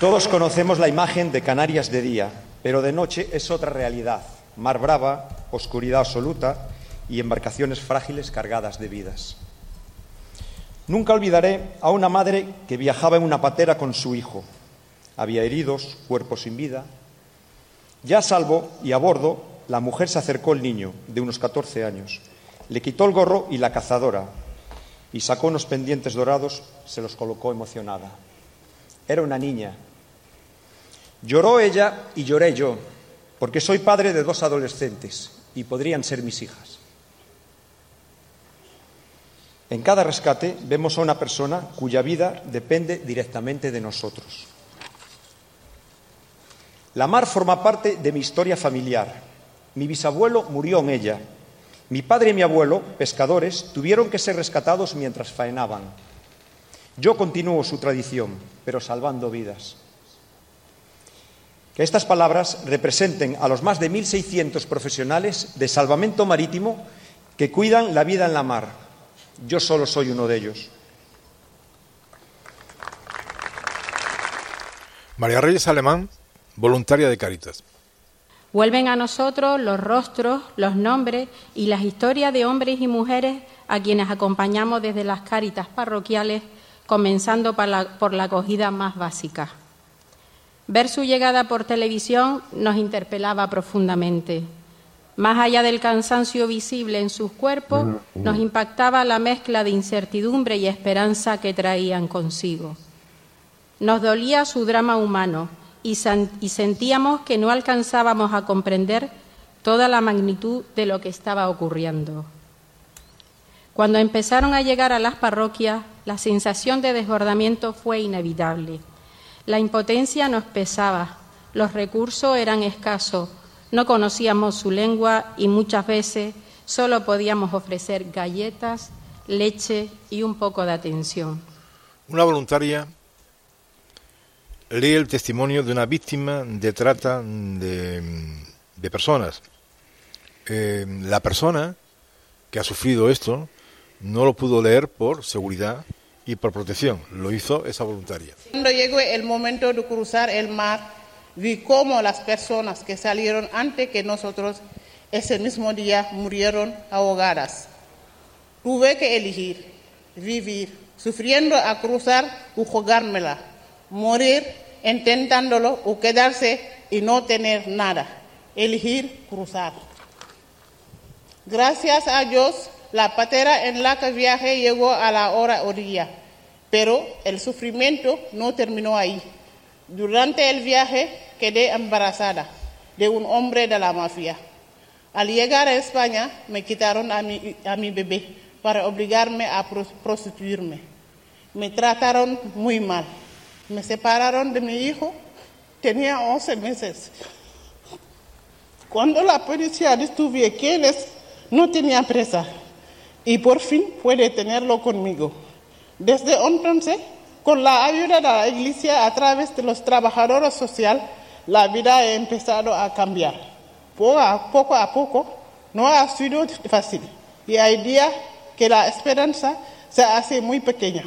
Todos conocemos la imagen de Canarias de día, pero de noche es otra realidad. Mar brava, oscuridad absoluta y embarcaciones frágiles cargadas de vidas. Nunca olvidaré a una madre que viajaba en una patera con su hijo. Había heridos, cuerpos sin vida. Ya a salvo y a bordo, la mujer se acercó al niño, de unos 14 años. Le quitó el gorro y la cazadora y sacó unos pendientes dorados, se los colocó emocionada. Era una niña. Lloró ella y lloré yo, porque soy padre de 2 adolescentes y podrían ser mis hijas. En cada rescate vemos a una persona cuya vida depende directamente de nosotros. La mar forma parte de mi historia familiar. Mi bisabuelo murió en ella. Mi padre y mi abuelo, pescadores, tuvieron que ser rescatados mientras faenaban. Yo continúo su tradición, pero salvando vidas. Que estas palabras representen a los más de 1.600 profesionales de salvamento marítimo que cuidan la vida en la mar. Yo solo soy uno de ellos. María Reyes Alemán, voluntaria de Cáritas. Vuelven a nosotros los rostros, los nombres y las historias de hombres y mujeres a quienes acompañamos desde las Cáritas parroquiales, comenzando por la acogida más básica. Ver su llegada por televisión nos interpelaba profundamente. Más allá del cansancio visible en sus cuerpos, nos impactaba la mezcla de incertidumbre y esperanza que traían consigo. Nos dolía su drama humano y sentíamos que no alcanzábamos a comprender toda la magnitud de lo que estaba ocurriendo. Cuando empezaron a llegar a las parroquias, la sensación de desbordamiento fue inevitable. La impotencia nos pesaba, los recursos eran escasos, no conocíamos su lengua y muchas veces solo podíamos ofrecer galletas, leche y un poco de atención. Una voluntaria lee el testimonio de una víctima de trata de personas. La persona que ha sufrido esto no lo pudo leer por seguridad y por protección. Lo hizo esa voluntaria. Cuando llegó el momento de cruzar el mar, vi cómo las personas que salieron antes que nosotros ese mismo día murieron ahogadas. Tuve que elegir, vivir, sufriendo a cruzar o jugármela, morir intentándolo o quedarse y no tener nada. Elegir cruzar. Gracias a Dios, la patera en la que viajé llegó a la orilla, pero el sufrimiento no terminó ahí. Durante el viaje quedé embarazada de un hombre de la mafia. Al llegar a España me quitaron a mi bebé para obligarme a prostituirme. Me trataron muy mal. Me separaron de mi hijo, tenía 11 meses. Cuando la policía descubrió quiénes, no tenía presa. Y por fin puede tenerlo conmigo. Desde entonces, con la ayuda de la Iglesia a través de los trabajadores sociales, la vida ha empezado a cambiar. Poco a poco, no ha sido fácil. Y hay días que la esperanza se hace muy pequeña.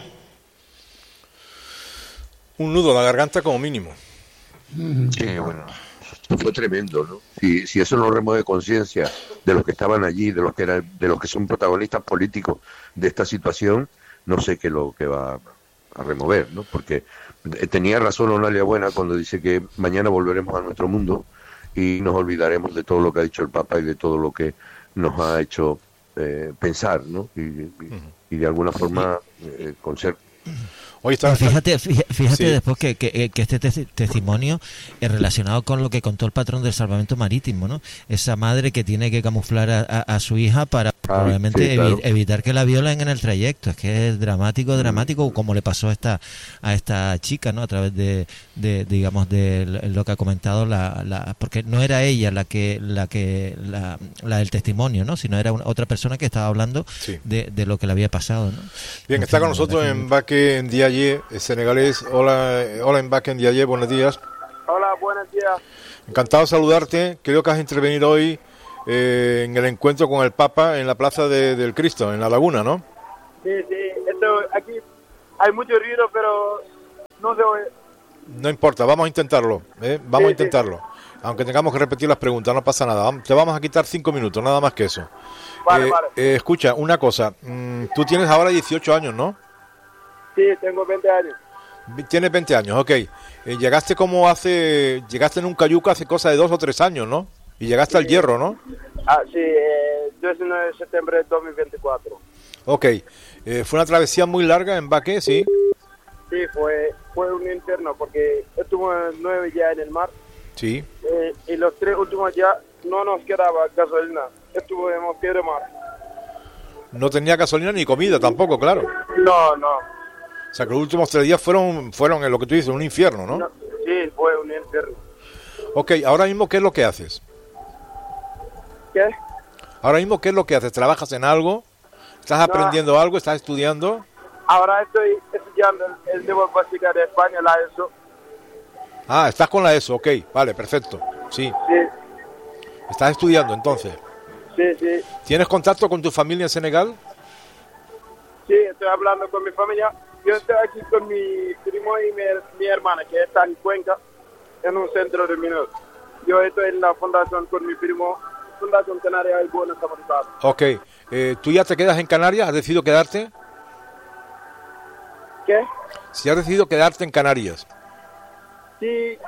Un nudo en la garganta como mínimo. Sí, bueno, fue tremendo, ¿no? Si eso no remueve conciencia de los que estaban allí, de los que son protagonistas políticos de esta situación, no sé qué es lo que va a remover, ¿no? Porque tenía razón Onalia Buena cuando dice que mañana volveremos a nuestro mundo y nos olvidaremos de todo lo que ha dicho el Papa y de todo lo que nos ha hecho pensar, ¿no? Y de alguna forma conservar. Fíjate sí. Después que este testimonio es relacionado con lo que contó el patrón del salvamento marítimo, ¿no? Esa madre que tiene que camuflar a su hija para probablemente claro, evitar que la violen en el trayecto. Es que es dramático, como le pasó a esta chica, ¿no? A través de digamos de lo que ha comentado porque no era ella la del testimonio, ¿no? Sino era otra persona que estaba hablando de lo que le había pasado, ¿no? Bien, está con nosotros Mbacke Ndiaye, senegalés. Hola Mbacke Ndiaye, buenos días. Hola, buenos días. Encantado de saludarte. Creo que has intervenido hoy en el encuentro con el Papa en la Plaza del Cristo, en La Laguna, ¿no? Sí, aquí hay mucho ruido, pero no se oye. No importa, vamos a intentarlo, vamos a intentarlo. Aunque tengamos que repetir las preguntas, no pasa nada. Te vamos a quitar 5 minutos, nada más que eso. Vale. Escucha, una cosa. Tú tienes ahora 18 años, ¿no? Sí, tengo 20 años. Tienes 20 años, ok. Llegaste en un cayuca hace cosa de 2 o 3 años, ¿no? Y llegaste al Hierro, ¿no? Sí, 19 de septiembre de 2024. Ok. ¿Fue una travesía muy larga en Baqué, sí? Sí, fue un infierno porque estuve 9 días en el mar. Sí. Y los 3 últimos días no nos quedaba gasolina. Estuvimos pie de mar. No tenía gasolina ni comida tampoco, claro. No. O sea, que los últimos 3 días fueron en lo que tú dices, un infierno, ¿no? Sí, fue un infierno. Ok, ahora mismo, ¿qué es lo que haces? ¿Qué? Ahora mismo, ¿qué es lo que haces? ¿Trabajas en algo? ¿Estás aprendiendo algo? ¿Estás estudiando? Ahora estoy estudiando el nivel básico de España, la ESO. Ah, estás con la ESO, ok, vale, perfecto, sí. ¿Estás estudiando entonces? Sí. ¿Tienes contacto con tu familia en Senegal? Sí, estoy hablando con mi familia. Yo estoy aquí con mi primo y mi hermana, que está en Cuenca, en un centro de menores. Yo estoy en la fundación con mi primo, Fundación Canaria y Buenos Aires. Ok, ¿tú ya te quedas en Canarias? ¿Has decidido quedarte? ¿Qué? Si has decidido quedarte en Canarias. Sí,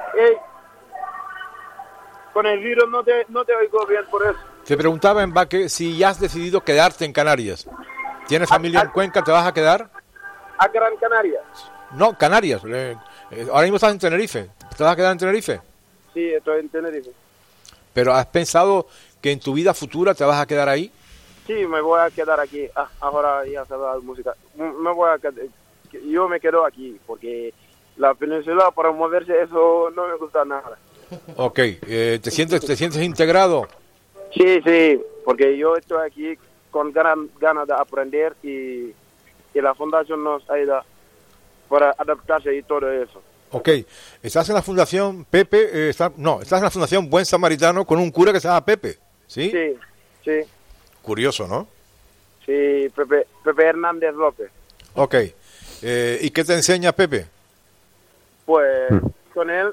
con el virus no te oigo bien por eso. Te preguntaba en Baque si ya has decidido quedarte en Canarias. ¿Tienes familia en Cuenca? ¿Te vas a quedar? ¿A Gran Canaria? No, Canarias. Ahora mismo estás en Tenerife. ¿Te vas a quedar en Tenerife? Sí, estoy en Tenerife. ¿Pero has pensado que en tu vida futura te vas a quedar ahí? Sí, me voy a quedar aquí. Ahora ya se va la música. Yo me quedo aquí porque la península para moverse eso no me gusta nada. Ok, ¿te sientes integrado? Sí, porque yo estoy aquí con ganas de aprender y la fundación nos ayuda para adaptarse y todo eso. Ok, estás en la fundación Pepe, estás en la fundación Buen Samaritano con un cura que se llama Pepe, ¿sí? Sí. Curioso, ¿no? Sí, Pepe Hernández López. Ok, ¿y qué te enseña Pepe? Pues con él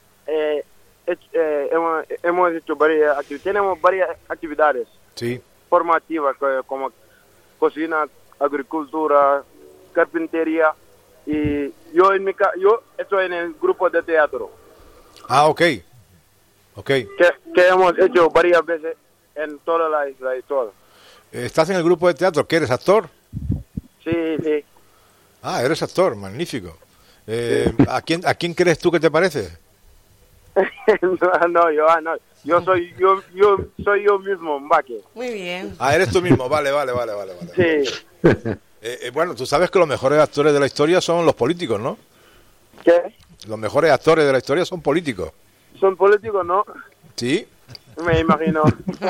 hemos hecho tenemos varias actividades formativas como cocina, agricultura, carpintería y yo estoy en el grupo de teatro. Ah, ok. Que hemos hecho varias veces en toda la isla y todo. ¿Estás en el grupo de teatro? ¿Qué eres, actor? Sí. Ah, eres actor, magnífico. ¿A quién crees tú que te parece? No. Yo soy yo mismo, Mbaque. Muy bien. Ah, eres tú mismo, vale. Sí. Bueno, tú sabes que los mejores actores de la historia son los políticos, ¿no? ¿Qué? Los mejores actores de la historia son políticos. ¿Son políticos, no? Sí. Me imagino.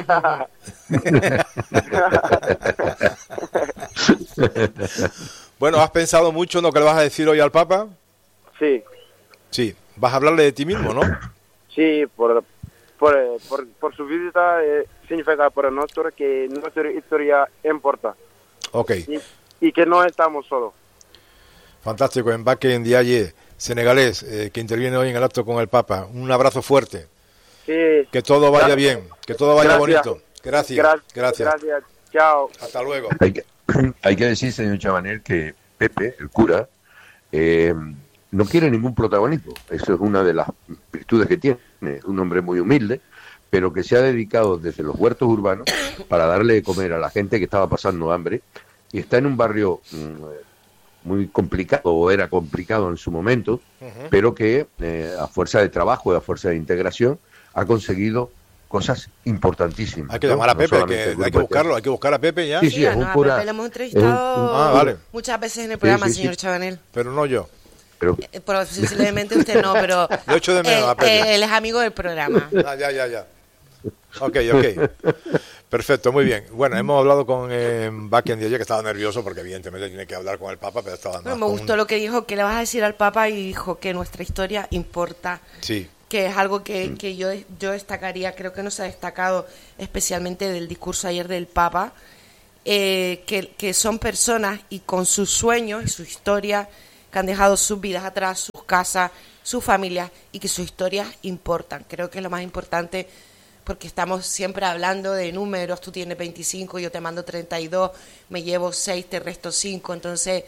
Bueno, ¿has pensado mucho en lo que le vas a decir hoy al Papa? Sí. Sí. ¿Vas a hablarle de ti mismo, no? Sí, por su visita significa para nosotros que nuestra historia importa. Ok. Y que no estamos solos. Fantástico. Mbacké Ndiaye, senegalés, que interviene hoy en el acto con el Papa. Un abrazo fuerte. Sí. Que todo vaya bien, que todo vaya bonito. Gracias. Gracias. Chao. Hasta luego. Hay que decir, señor Chabanel, que Pepe, el cura, no quiere ningún protagonismo. Eso es una de las virtudes que tiene. Es un hombre muy humilde, pero que se ha dedicado desde los huertos urbanos para darle de comer a la gente que estaba pasando hambre y está en un barrio muy complicado, o era complicado en su momento, pero que a fuerza de trabajo y a fuerza de integración ha conseguido cosas importantísimas. Hay que llamar a Pepe, hay que buscar a Pepe ya. Sí, es un cura. Pepe lo hemos entrevistado vale. muchas veces en el programa, señor Chabanel. Pero no yo. Posiblemente usted no, pero lo echo de menos a Pepe. Él es amigo del programa. Ya. Ok. Perfecto, muy bien. Bueno, hemos hablado con Mbacké Ndiaye, que estaba nervioso porque evidentemente tiene que hablar con el Papa, pero estaba... Me gustó lo que dijo, que le vas a decir al Papa, y dijo que nuestra historia importa. Sí. Que es algo que yo destacaría, creo que no se ha destacado especialmente del discurso ayer del Papa, que son personas y con sus sueños y su historia, que han dejado sus vidas atrás, sus casa, su familia y que sus historias importan. Creo que es lo más importante porque estamos siempre hablando de números, tú tienes 25, yo te mando 32, me llevo 6, te resto 5, entonces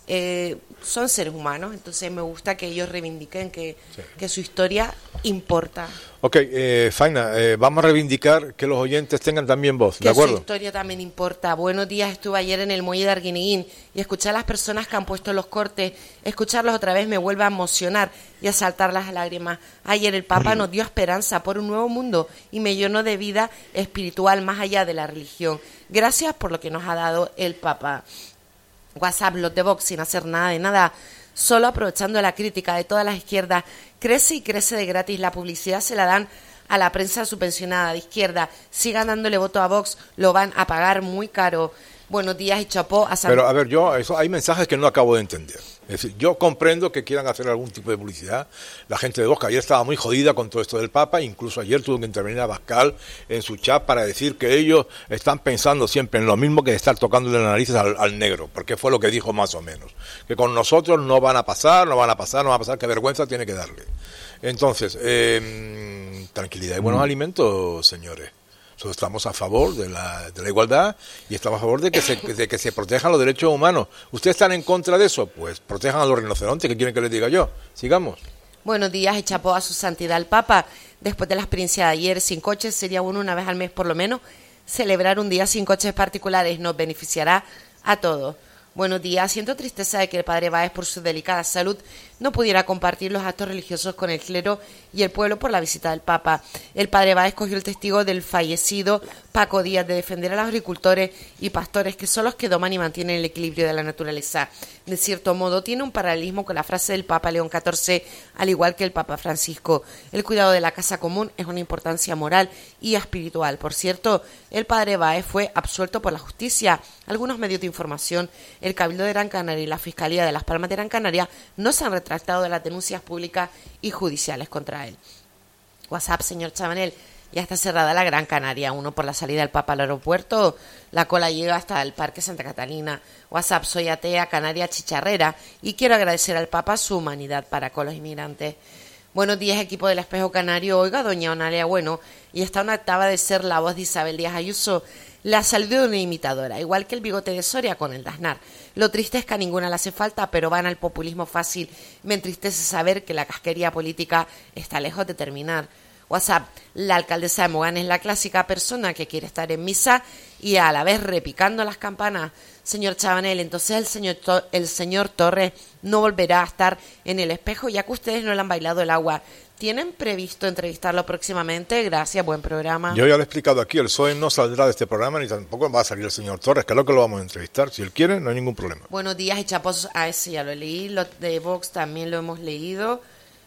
son seres humanos, entonces me gusta que ellos reivindiquen que su historia importa. Ok, Faina, vamos a reivindicar que los oyentes tengan también voz, ¿de acuerdo? Que su historia también importa. Buenos días, estuve ayer en el muelle de Arguineguín y escuchar a las personas que han puesto los cortes, escucharlos otra vez me vuelve a emocionar y a saltar las lágrimas. Ayer el Papa nos dio esperanza por un nuevo mundo y me llenó de vida espiritual más allá de la religión. Gracias por lo que nos ha dado el Papa. WhatsApp, los de Vox, sin hacer nada de nada, solo aprovechando la crítica de todas las izquierdas, crece y crece de gratis, la publicidad se la dan a la prensa subvencionada de izquierda, sigan dándole voto a Vox, lo van a pagar muy caro. Buenos días y chapó a San... Pero a ver, hay mensajes que no acabo de entender. Es decir, yo comprendo que quieran hacer algún tipo de publicidad. La gente de Vox, que ayer estaba muy jodida con todo esto del Papa, incluso ayer tuvo que intervenir a Bascal en su chat para decir que ellos están pensando siempre en lo mismo que estar tocándole las narices al negro, porque fue lo que dijo más o menos. Que con nosotros no van a pasar, qué vergüenza tiene que darle. Entonces, tranquilidad y buenos alimentos, señores. Nosotros estamos a favor de la igualdad y estamos a favor de que se protejan los derechos humanos. ¿Ustedes están en contra de eso? Pues protejan a los rinocerontes, ¿qué quieren que les diga yo? Sigamos. Buenos días y chapó a su santidad el Papa. Después de la experiencia de ayer sin coches, sería bueno una vez al mes por lo menos celebrar un día sin coches particulares. Nos beneficiará a todos. Buenos días. Siento tristeza de que el padre Báez, por su delicada salud, no pudiera compartir los actos religiosos con el clero y el pueblo por la visita del Papa. El padre Báez cogió el testigo del fallecido Paco Díaz de defender a los agricultores y pastores, que son los que doman y mantienen el equilibrio de la naturaleza. De cierto modo, tiene un paralelismo con la frase del Papa León XIV, al igual que el Papa Francisco. El cuidado de la casa común es una importancia moral y espiritual. Por cierto, el padre Báez fue absuelto por la justicia. Algunos medios de información, el Cabildo de Gran Canaria y la Fiscalía de Las Palmas de Gran Canaria no se han retractado de las denuncias públicas y judiciales contra él. WhatsApp, señor Chabanel, ya está cerrada la Gran Canaria 1 por la salida del Papa al aeropuerto. La cola llega hasta el Parque Santa Catalina. WhatsApp, soy atea, canaria chicharrera y quiero agradecer al Papa su humanidad para con los inmigrantes. Buenos días, equipo del Espejo Canario. Oiga, doña Onalia Bueno, y está una octava de ser la voz de Isabel Díaz Ayuso. La saludó de una imitadora, igual que el bigote de Soria con el de Aznar. Lo triste es que a ninguna le hace falta, pero van al populismo fácil. Me entristece saber que la casquería política está lejos de terminar. WhatsApp, la alcaldesa de Mogán es la clásica persona que quiere estar en misa y a la vez repicando las campanas. Señor Chabanel, entonces el señor Torres no volverá a estar en el Espejo, ya que ustedes no le han bailado el agua. ¿Tienen previsto entrevistarlo próximamente? Gracias, buen programa. Yo ya lo he explicado aquí, el PSOE no saldrá de este programa ni tampoco va a salir el señor Torres, que es lo que lo vamos a entrevistar. Si él quiere, no hay ningún problema. Buenos días y chapos, a ese ya lo leí, lo de Vox también lo hemos leído.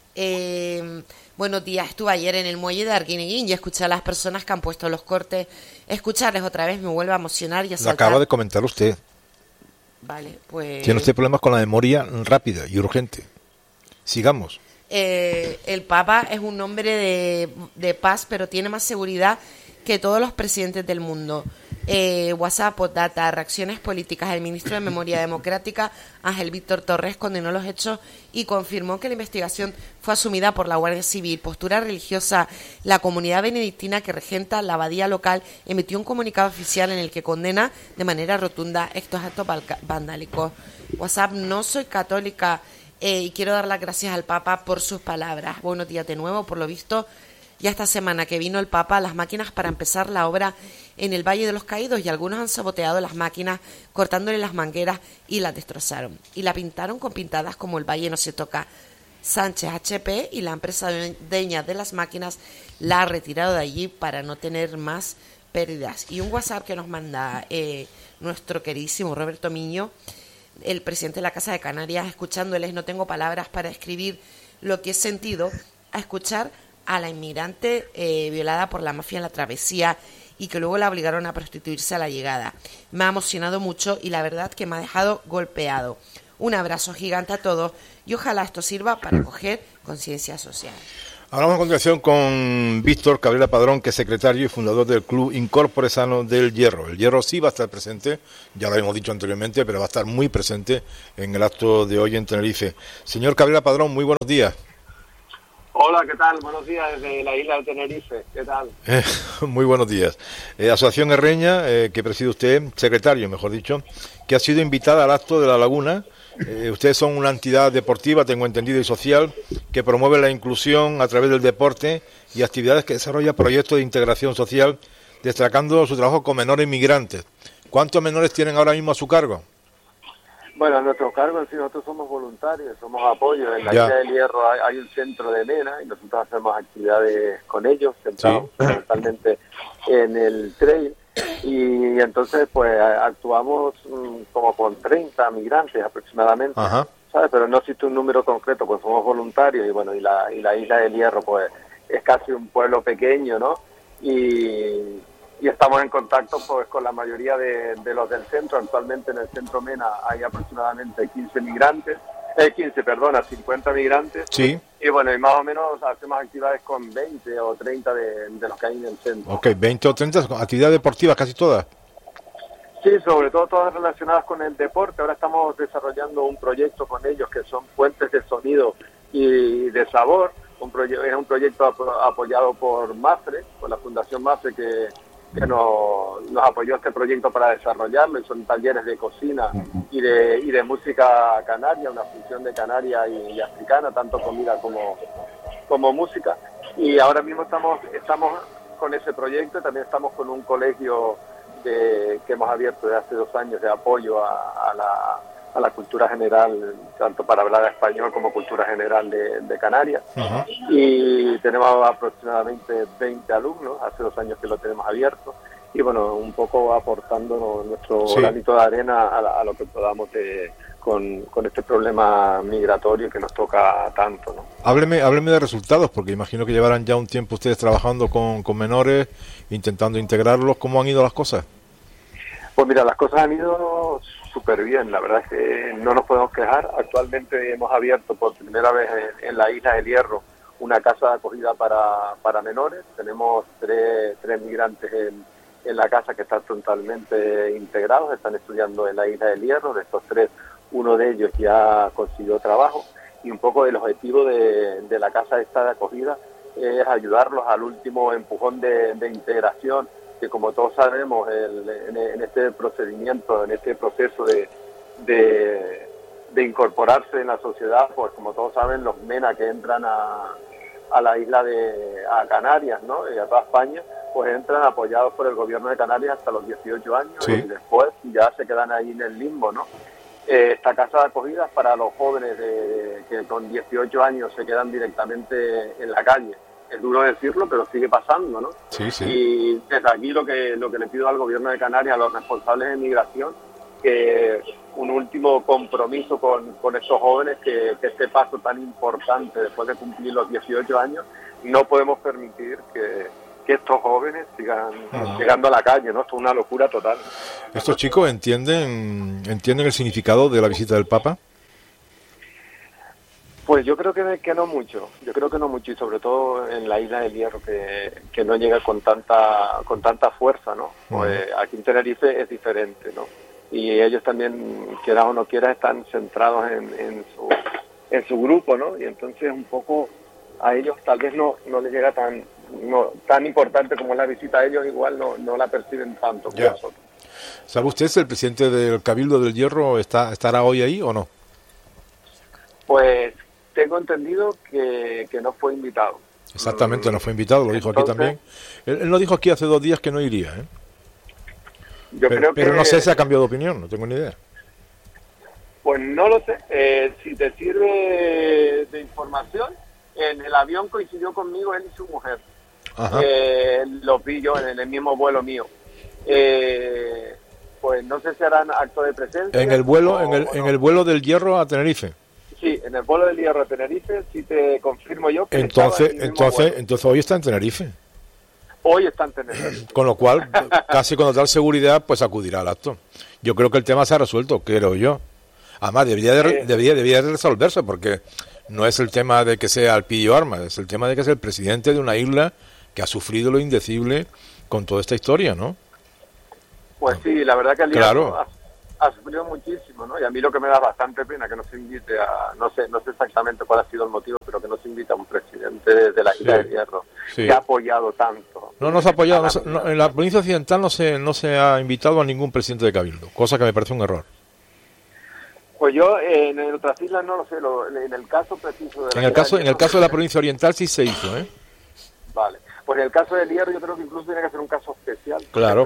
Buenos días, estuve ayer en el muelle de Arguineguín y escuché a las personas que han puesto los cortes. Escucharles otra vez me vuelve a emocionar y a saltar. Lo acaba de comentar usted. Vale, pues... Tiene usted problemas con la memoria rápida y urgente. Sigamos. El Papa es un hombre de paz, pero tiene más seguridad que todos los presidentes del mundo. WhatsApp, data, reacciones políticas. El ministro de Memoria Democrática, Ángel Víctor Torres, condenó los hechos y confirmó que la investigación fue asumida por la Guardia Civil. Postura religiosa. La comunidad benedictina que regenta la abadía local emitió un comunicado oficial en el que condena de manera rotunda estos actos vandálicos. WhatsApp, no soy católica y quiero dar las gracias al Papa por sus palabras. Buenos días de nuevo, por lo visto. Ya esta semana que vino el Papa, las máquinas para empezar la obra en el Valle de los Caídos y algunos han saboteado las máquinas cortándole las mangueras y las destrozaron. Y la pintaron con pintadas como el Valle no se toca. Sánchez HP y la empresa dueña de las máquinas la ha retirado de allí para no tener más pérdidas. Y un WhatsApp que nos manda nuestro queridísimo Roberto Miño, el presidente de la Casa de Canarias, escuchándoles, no tengo palabras para escribir lo que he sentido a escuchar a la inmigrante violada por la mafia en la travesía y que luego la obligaron a prostituirse a la llegada. Me ha emocionado mucho y la verdad que me ha dejado golpeado. Un abrazo gigante a todos y ojalá esto sirva para coger conciencia social. Hablamos a continuación con Víctor Cabrera Padrón, que es secretario y fundador del Club Incorporesano del Hierro. El Hierro sí va a estar presente, ya lo hemos dicho anteriormente, pero va a estar muy presente en el acto de hoy en Tenerife. Señor Cabrera Padrón, muy buenos días. Hola, ¿qué tal? Buenos días desde la isla de Tenerife. ¿Qué tal? Muy buenos días. Asociación Herreña, que preside usted, secretario, mejor dicho, que ha sido invitada al acto de La Laguna. Ustedes son una entidad deportiva, tengo entendido, y social, que promueve la inclusión a través del deporte y actividades que desarrolla proyectos de integración social, destacando su trabajo con menores migrantes. ¿Cuántos menores tienen ahora mismo a su cargo? Bueno, a nuestro cargo, sí, nosotros somos voluntarios, somos apoyo. En la isla del Hierro hay un centro de MENA y nosotros hacemos actividades con ellos, centrados principalmente en el trail. Y entonces pues actuamos como con 30 migrantes aproximadamente, ¿sabes? Pero no existe un número concreto, pues somos voluntarios y bueno, y la isla del Hierro pues es casi un pueblo pequeño, ¿no? Y estamos en contacto pues con la mayoría de los del centro. Actualmente en el centro MENA hay aproximadamente 50 migrantes. Sí. Y bueno, y más o menos hacemos actividades con 20 o 30 de los que hay en el centro. Ok, 20 o 30 actividades deportivas, casi todas. Sí, sobre todo todas relacionadas con el deporte. Ahora estamos desarrollando un proyecto con ellos que son puentes de sonido y de sabor. Es un proyecto apoyado por MAFRE, por la Fundación MAFRE, que nos apoyó este proyecto para desarrollarlo, y son talleres de cocina y de música canaria, una fusión de canaria y africana, tanto comida como música. Y ahora mismo estamos con ese proyecto. También estamos con un colegio que hemos abierto desde hace 2 años de apoyo a la cultura general, tanto para hablar español como cultura general de Canarias. Y tenemos aproximadamente 20 alumnos, hace 2 años que lo tenemos abierto, y bueno, un poco aportando nuestro granito de arena a lo que podamos con este problema migratorio que nos toca tanto, ¿no? Hábleme de resultados, porque imagino que llevarán ya un tiempo ustedes trabajando con menores, intentando integrarlos. ¿Cómo han ido las cosas? Pues mira, las cosas han ido súper bien, la verdad es que no nos podemos quejar. Actualmente hemos abierto por primera vez en la isla del Hierro una casa de acogida para menores. Tenemos tres migrantes en la casa que están totalmente integrados, están estudiando en la isla del Hierro. De estos 3, uno de ellos ya consiguió trabajo, y un poco el objetivo de la casa esta de acogida es ayudarlos al último empujón de integración, que como todos sabemos en este procedimiento, en este proceso de incorporarse en la sociedad, pues como todos saben, los MENA que entran a la isla a Canarias, ¿no? Y a toda España, pues entran apoyados por el gobierno de Canarias hasta los 18 años, y después ya se quedan ahí en el limbo, ¿no? Esta casa de acogida es para los jóvenes que con 18 años se quedan directamente en la calle. Es duro decirlo, pero sigue pasando, ¿no? Sí. Y desde aquí lo que le pido al gobierno de Canarias, a los responsables de migración, que un último compromiso con estos jóvenes, que este paso tan importante después de cumplir los 18 años, no podemos permitir que estos jóvenes sigan llegando a la calle, ¿no? Esto es una locura total. ¿Estos chicos entienden el significado de la visita del Papa? Pues yo creo que no mucho, y sobre todo en la isla del Hierro, que no llega con tanta fuerza, ¿no? Pues aquí en Tenerife es diferente, ¿no? Y ellos también, quieras o no quieras, están centrados en su grupo, ¿no? Y entonces un poco a ellos tal vez no les llega tan importante como la visita a ellos, igual no la perciben tanto como nosotros. ¿Sabe usted si el presidente del Cabildo del Hierro estará hoy ahí o no? Pues tengo entendido que no fue invitado. Exactamente, no fue invitado, lo dijo aquí también. Él lo dijo aquí hace 2 días que no iría, ¿eh? Pero no sé si ha cambiado de opinión, no tengo ni idea. Pues no lo sé. Si te sirve de información, en el avión coincidió conmigo él y su mujer. Los vi yo en el mismo vuelo mío. Pues no sé si harán acto de presencia. En el vuelo, en el vuelo del Hierro a Tenerife. Sí, en el vuelo del Hierro a Tenerife, sí te confirmo yo que entonces hoy está en Tenerife. Hoy está en Tenerife. Con lo cual, casi con total seguridad, pues acudirá al acto. Yo creo que el tema se ha resuelto, creo yo. Además, debería de resolverse, porque no es el tema de que sea Alpillo Armas, es el tema de que es el presidente de una isla que ha sufrido lo indecible con toda esta historia, ¿no? Pues sí, la verdad que el Claro. Hierro ha sufrido muchísimo, ¿no? Y a mí lo que me da bastante pena que no se invite a, no sé exactamente cuál ha sido el motivo, pero que no se invite a un presidente de la isla Sí. del Hierro, Sí. que ha apoyado tanto. No se ha apoyado, en la provincia occidental no se ha invitado a ningún presidente de Cabildo, cosa que me parece un error. Pues yo en otras islas no lo sé, en el caso preciso de la En el isla caso del de Hierro, la provincia oriental sí se hizo, ¿eh? Vale, pues en el caso del Hierro yo creo que incluso tiene que ser un caso especial. Claro.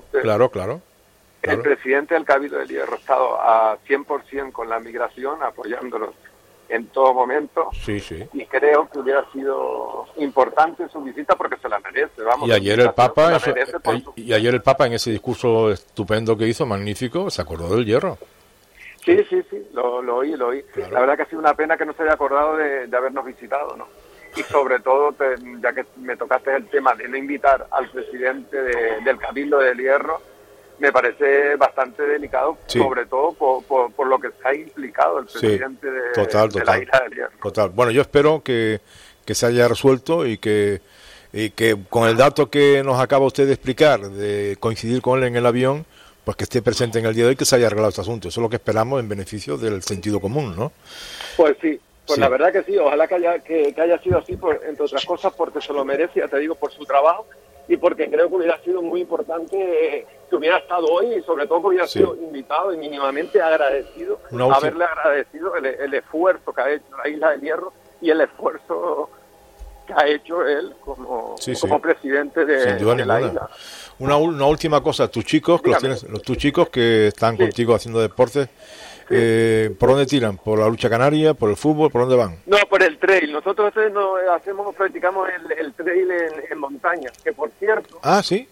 El presidente del Cabildo del Hierro ha estado a 100% con la migración, apoyándonos en todo momento. Sí. Y creo que hubiera sido importante su visita porque se la merece, vamos. Y ayer el Papa, se la merece por su- en ese discurso estupendo que hizo, magnífico, se acordó del Hierro. Sí, lo oí. Claro. La verdad que ha sido una pena que no se haya acordado de habernos visitado, ¿no? Y sobre todo, ya que me tocaste el tema de no invitar al presidente del Cabildo del Hierro, me parece bastante delicado, Sí. sobre todo por lo que se ha implicado el presidente de la isla del Hierro. Total. Bueno, yo espero que se haya resuelto y que con el dato que nos acaba usted de explicar, de coincidir con él en el avión, pues que esté presente en el día de hoy, que se haya arreglado este asunto. Eso es lo que esperamos en beneficio del sentido común, ¿no? Pues sí, pues Sí. la verdad que sí, ojalá que haya sido así, entre otras cosas, porque se lo merece, ya te digo, por su trabajo y porque creo que hubiera sido muy importante que hubiera estado hoy y sobre todo que hubiera Sí. sido invitado y mínimamente agradecido, Una última- haberle agradecido el esfuerzo que ha hecho la Isla del Hierro y el esfuerzo que ha hecho él como presidente Sin duda de la ninguna. isla. Una última cosa, tus chicos, tus chicos que están contigo haciendo deportes, ¿por dónde tiran? ¿Por la lucha canaria? ¿Por el fútbol? ¿Por dónde van? No, por el trail. Nosotros practicamos el trail en montaña, que por cierto... Ah, ¿sí?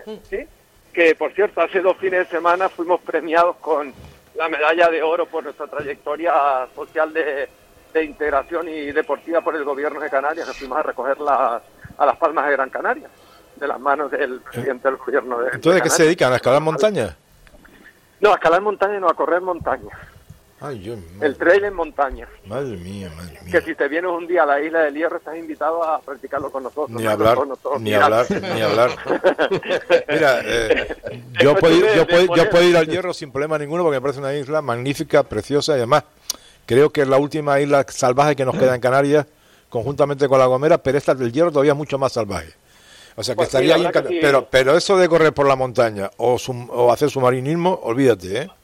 Hace 2 fines de semana fuimos premiados con la medalla de oro por nuestra trayectoria social de integración y deportiva por el gobierno de Canarias, que fuimos a recogerla a Las Palmas de Gran Canaria, de las manos del presidente del gobierno de Entonces, ¿a qué se Canarias. dedican? ¿A escalar montañas? No, a escalar montaña, no, a correr montaña. Ay, yo, El trail en montaña. madre mía. Que si te vienes un día a la Isla del Hierro estás invitado a practicarlo con nosotros. Ni ¿no? hablar, Con nosotros, ni mira. hablar. Mira, yo puedo ir al Hierro sin problema ninguno porque me parece una isla magnífica, preciosa y además creo que es la última isla salvaje que nos queda en Canarias conjuntamente con La Gomera, pero esta del Hierro todavía es mucho más salvaje. O sea que Pues sí, estaría la ahí verdad que sí. pero eso de correr por la montaña o hacer submarinismo, olvídate, ¿eh?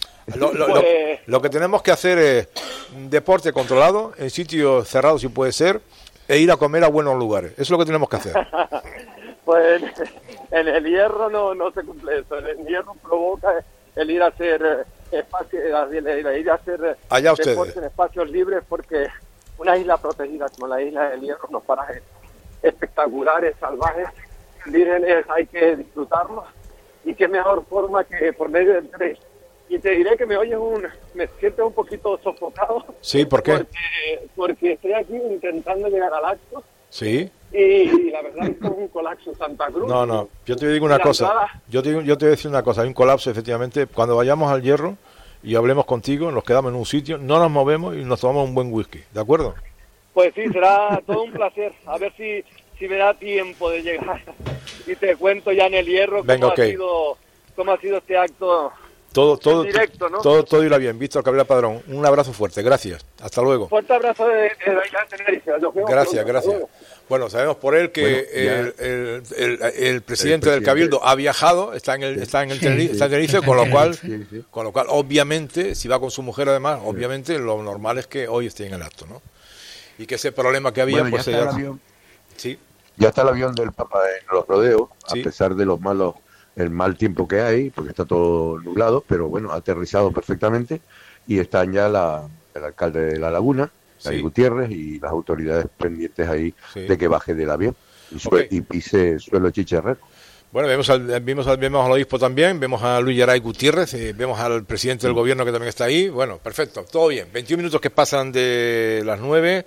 Lo que tenemos que hacer es un deporte controlado, en sitios cerrados si puede ser, e ir a comer a buenos lugares. Eso es lo que tenemos que hacer. Pues en el Hierro no se cumple eso. En el Hierro provoca el ir a hacer ir a hacer Allá ustedes. deporte en espacios libres, porque una isla protegida como la Isla del Hierro, unos parajes espectaculares, salvajes, vírgenes, hay que disfrutarlos, y qué mejor forma que por medio del tren. Y te diré que me siento un poquito sofocado. Sí, ¿por qué? Porque estoy aquí intentando llegar al acto Sí. y la verdad es que es un colapso Santa Cruz. No, yo te digo una La cosa. entrada- Yo te voy a decir una cosa. Hay un colapso, efectivamente. Cuando vayamos al Hierro y hablemos contigo, nos quedamos en un sitio, no nos movemos y nos tomamos un buen whisky. ¿De acuerdo? Pues sí, será todo un placer. A ver si me da tiempo de llegar. Y te cuento ya en el Hierro Venga, ok. cómo ha sido este acto. Todo directo, ¿no? todo irá bien. Víctor Cabrera Padrón, un abrazo fuerte. Gracias. Hasta luego. Fuerte abrazo de la isla de Tenerife. Nos vemos Gracias, pronto. gracias. Bueno, sabemos por él que el presidente del Cabildo ha viajado, está en Tenerife, con lo cual obviamente, si va con su mujer además, obviamente lo normal es que hoy esté en el acto, ¿no? Y que ese problema que había, Bueno, pues ya está el avión. Sí. Ya está el avión del Papa en los rodeos, Sí. a pesar de el mal tiempo que hay, porque está todo nublado, pero bueno, ha aterrizado perfectamente y están ya el alcalde de La Laguna, David Sí. Gutiérrez, y las autoridades pendientes ahí Sí. de que baje del avión y, Ok. y pise suelo chicharrero. Bueno, vemos al obispo también, vemos a Luis Yaray Gutiérrez, vemos al presidente del gobierno que también está ahí. Bueno, perfecto, todo bien. 21 minutos que pasan de las 9.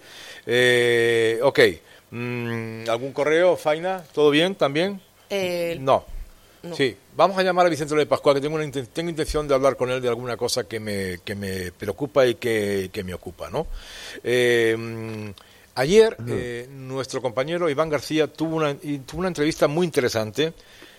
Ok. ¿Algún correo, Faina? ¿Todo bien también? No. No. Sí, vamos a llamar a Vicente López Pascual, que tengo intención de hablar con él de alguna cosa que me preocupa y que me ocupa, ¿no? Ayer nuestro compañero Iván García tuvo una entrevista muy interesante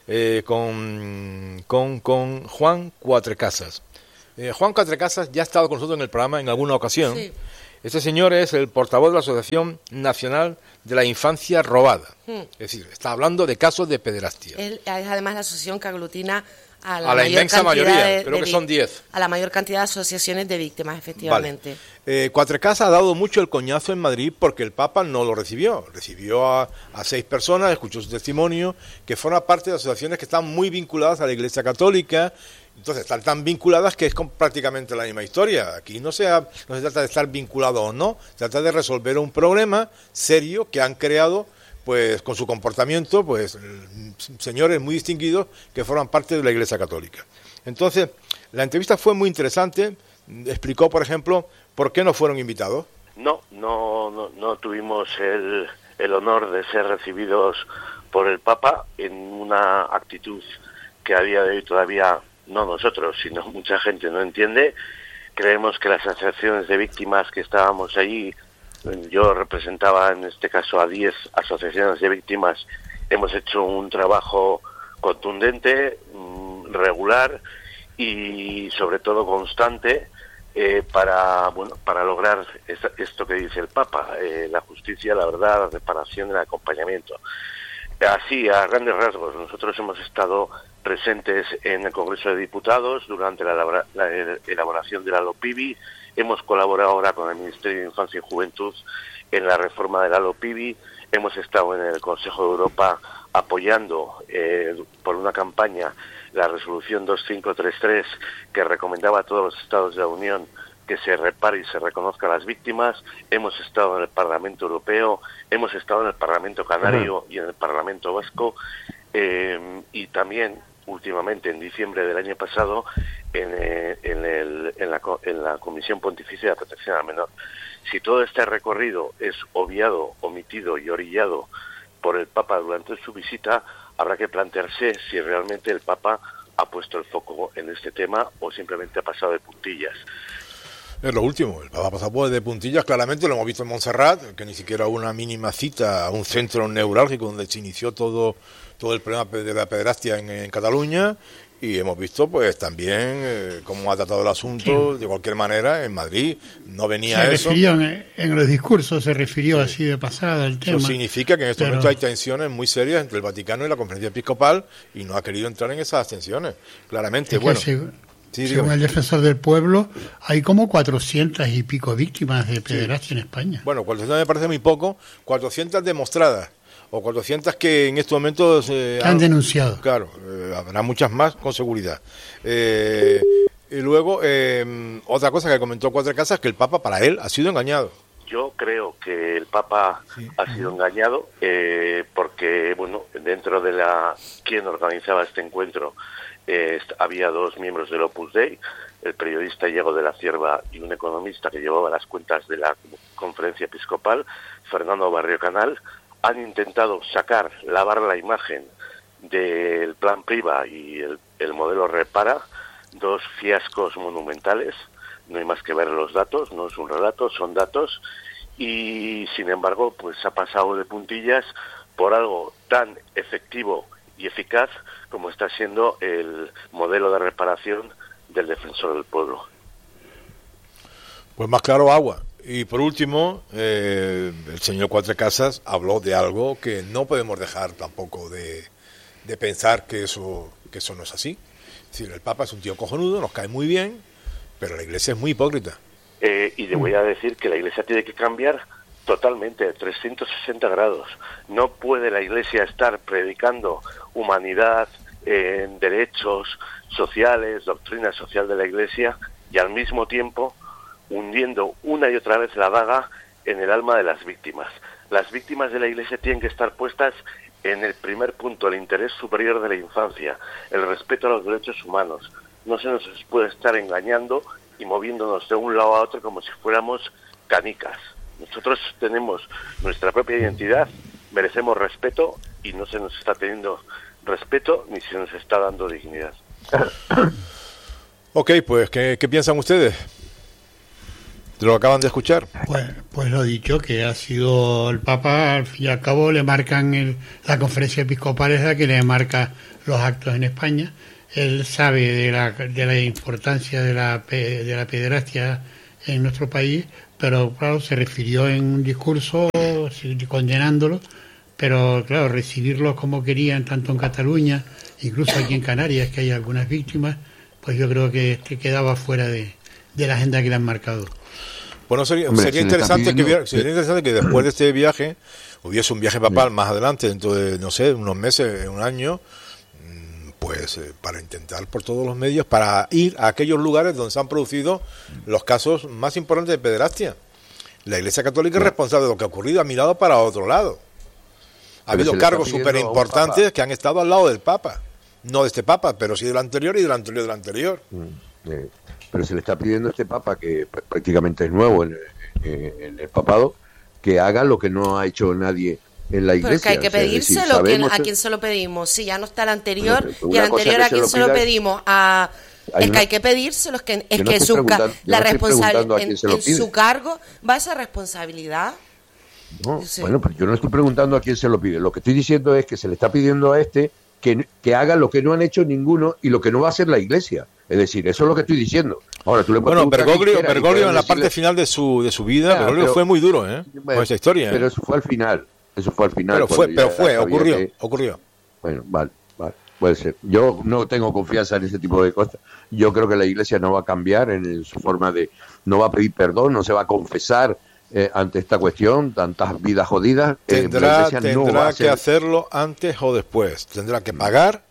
con Juan Cuatrecasas. Juan Cuatrecasas ya ha estado con nosotros en el programa en alguna ocasión. Sí. Este señor es el portavoz de la Asociación Nacional de la Infancia Robada. Es decir, está hablando de casos de pederastia. Es además la asociación que aglutina a la mayor inmensa mayoría, creo que de son 10. A la mayor cantidad de asociaciones de víctimas, efectivamente. Vale. Cuatrecasas ha dado mucho el coñazo en Madrid porque el Papa no lo recibió. Recibió a 6 personas, escuchó su testimonio, que forman parte de asociaciones que están muy vinculadas a la Iglesia Católica. Entonces, están tan vinculadas que es prácticamente la misma historia. Aquí no se trata de estar vinculado o no, se trata de resolver un problema serio que han creado, pues, con su comportamiento, pues, señores muy distinguidos que forman parte de la Iglesia Católica. Entonces, la entrevista fue muy interesante. Explicó, por ejemplo, por qué no fueron invitados. No tuvimos el honor de ser recibidos por el Papa en una actitud que a día de hoy todavía no nosotros, sino mucha gente no entiende. Creemos que las asociaciones de víctimas que estábamos allí, yo representaba en este caso a 10 asociaciones de víctimas, hemos hecho un trabajo contundente, regular y sobre todo constante para lograr esto que dice el Papa, la justicia, la verdad, la reparación y el acompañamiento. Así, a grandes rasgos, nosotros hemos estado presentes en el Congreso de Diputados durante la elaboración de la LOPIBI, hemos colaborado ahora con el Ministerio de Infancia y Juventud en la reforma de la LOPIBI, hemos estado en el Consejo de Europa apoyando por una campaña la resolución 2533 que recomendaba a todos los Estados de la Unión que se repare y se reconozca a las víctimas. Hemos estado en el Parlamento Europeo, hemos estado en el Parlamento Canario y en el Parlamento Vasco, y también últimamente en diciembre del año pasado en la Comisión Pontificia de Protección al Menor. Si todo este recorrido es obviado, omitido y orillado por el Papa durante su visita, habrá que plantearse si realmente el Papa ha puesto el foco en este tema o simplemente ha pasado de puntillas. Es lo último, el Papa ha pasado de puntillas, claramente lo hemos visto en Montserrat, que ni siquiera hubo una mínima cita a un centro neurálgico donde se inició todo el problema de la pederastia en Cataluña, y hemos visto pues también cómo ha tratado el asunto, de cualquier manera, en Madrid. No venía eso. En los discursos se refirió así de pasada al tema. Eso significa que en este momento hay tensiones muy serias entre el Vaticano y la Conferencia Episcopal, y no ha querido entrar en esas tensiones, claramente. Según el Defensor del Pueblo, hay como 400 y pico víctimas de pederastia en España. Bueno, 400 me parece muy poco, 400 demostradas, o 400 que en estos momentos han denunciado. Claro, habrá muchas más con seguridad. Y luego, otra cosa que comentó Cuatrecasas, que el Papa, para él, ha sido engañado. Yo creo que el Papa ha sido engañado porque, bueno, dentro de quien organizaba este encuentro había 2 miembros del Opus Dei, el periodista Diego de la Cierva y un economista que llevaba las cuentas de la Conferencia Episcopal, Fernando Barrio Canal. Han intentado lavar la imagen del Plan Priva y el modelo Repara, 2 fiascos monumentales. No hay más que ver los datos, no es un relato, son datos, y sin embargo pues ha pasado de puntillas por algo tan efectivo y eficaz como está siendo el modelo de reparación del Defensor del Pueblo. Pues más claro agua. Y por último, el señor Cuatrecasas habló de algo que no podemos dejar tampoco de pensar que eso no es así. Es decir, el Papa es un tío cojonudo, nos cae muy bien, pero la Iglesia es muy hipócrita. Y le voy a decir que la Iglesia tiene que cambiar totalmente, 360 grados. No puede la Iglesia estar predicando humanidad, derechos sociales, doctrina social de la Iglesia, y al mismo tiempo hundiendo una y otra vez la daga en el alma de las víctimas. Las víctimas de la Iglesia tienen que estar puestas en el primer punto, el interés superior de la infancia, el respeto a los derechos humanos. No se nos puede estar engañando y moviéndonos de un lado a otro como si fuéramos canicas. Nosotros tenemos nuestra propia identidad, merecemos respeto y no se nos está teniendo respeto ni se nos está dando dignidad. Ok, pues, ¿qué piensan ustedes? ¿Lo acaban de escuchar? Pues lo dicho, que ha sido el Papa, al fin y al cabo le marcan la conferencia episcopal es la que le marca los actos en España. Él sabe de la importancia de la pederastia en nuestro país, pero claro, se refirió en un discurso condenándolo, pero claro, recibirlo como querían tanto en Cataluña, incluso aquí en Canarias, que hay algunas víctimas, pues yo creo que quedaba fuera de la agenda que le han marcado. Bueno, sería interesante que después de este viaje hubiese un viaje papal más adelante, dentro de, no sé, unos meses, un año, pues para intentar por todos los medios, para ir a aquellos lugares donde se han producido los casos más importantes de pederastia. La Iglesia Católica es responsable de lo que ha ocurrido, ha mirado para otro lado. Ha habido cargos súper importantes que han estado al lado del Papa. No de este Papa, pero sí del anterior y del anterior del anterior. Pero se le está pidiendo a este Papa, que prácticamente es nuevo en el papado, que haga lo que no ha hecho nadie en la Iglesia. Porque hay que pedírselo, ¿a quién se lo pedimos? Si ya no está el anterior, y el anterior a quién se lo pedimos, es que hay que pedírselo, es que la responsabilidad en su cargo va esa responsabilidad. No, bueno, pero yo no estoy preguntando a quién se lo pide. Lo que estoy diciendo es que se le está pidiendo a este que haga lo que no han hecho ninguno y lo que no va a hacer la Iglesia. Es decir, eso es lo que estoy diciendo. Ahora, tú le puedes Bergoglio en la parte final de su vida, Bergoglio fue muy duro, con esa historia. Pero eso fue al final. Ocurrió. Bueno, vale, puede ser. Yo no tengo confianza en ese tipo de cosas. Yo creo que la Iglesia no va a cambiar en su forma de, no va a pedir perdón, no se va a confesar ante esta cuestión, tantas vidas jodidas. Tendrá que hacerlo antes o después. Tendrá que pagar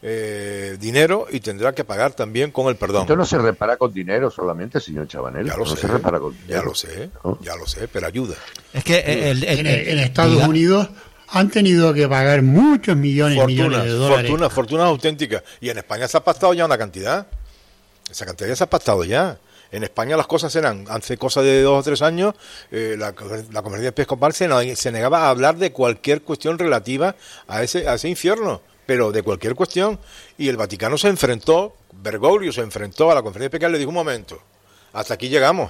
dinero y tendrá que pagar también con el perdón. Esto no se repara con dinero solamente, señor Chabanel. Se repara con dinero. Ya lo sé, pero ayuda. Es que en Estados Unidos han tenido que pagar muchos millones de dólares. Fortunas auténticas. Y en España se ha pactado ya una cantidad. Esa cantidad ya se ha pactado ya. En España las cosas eran, hace cosa de 2 o 3 años, la conferencia episcopal se negaba a hablar de cualquier cuestión relativa a ese infierno, pero de cualquier cuestión. Y el Vaticano Bergoglio se enfrentó a la conferencia episcopal y le dijo: un momento, hasta aquí llegamos,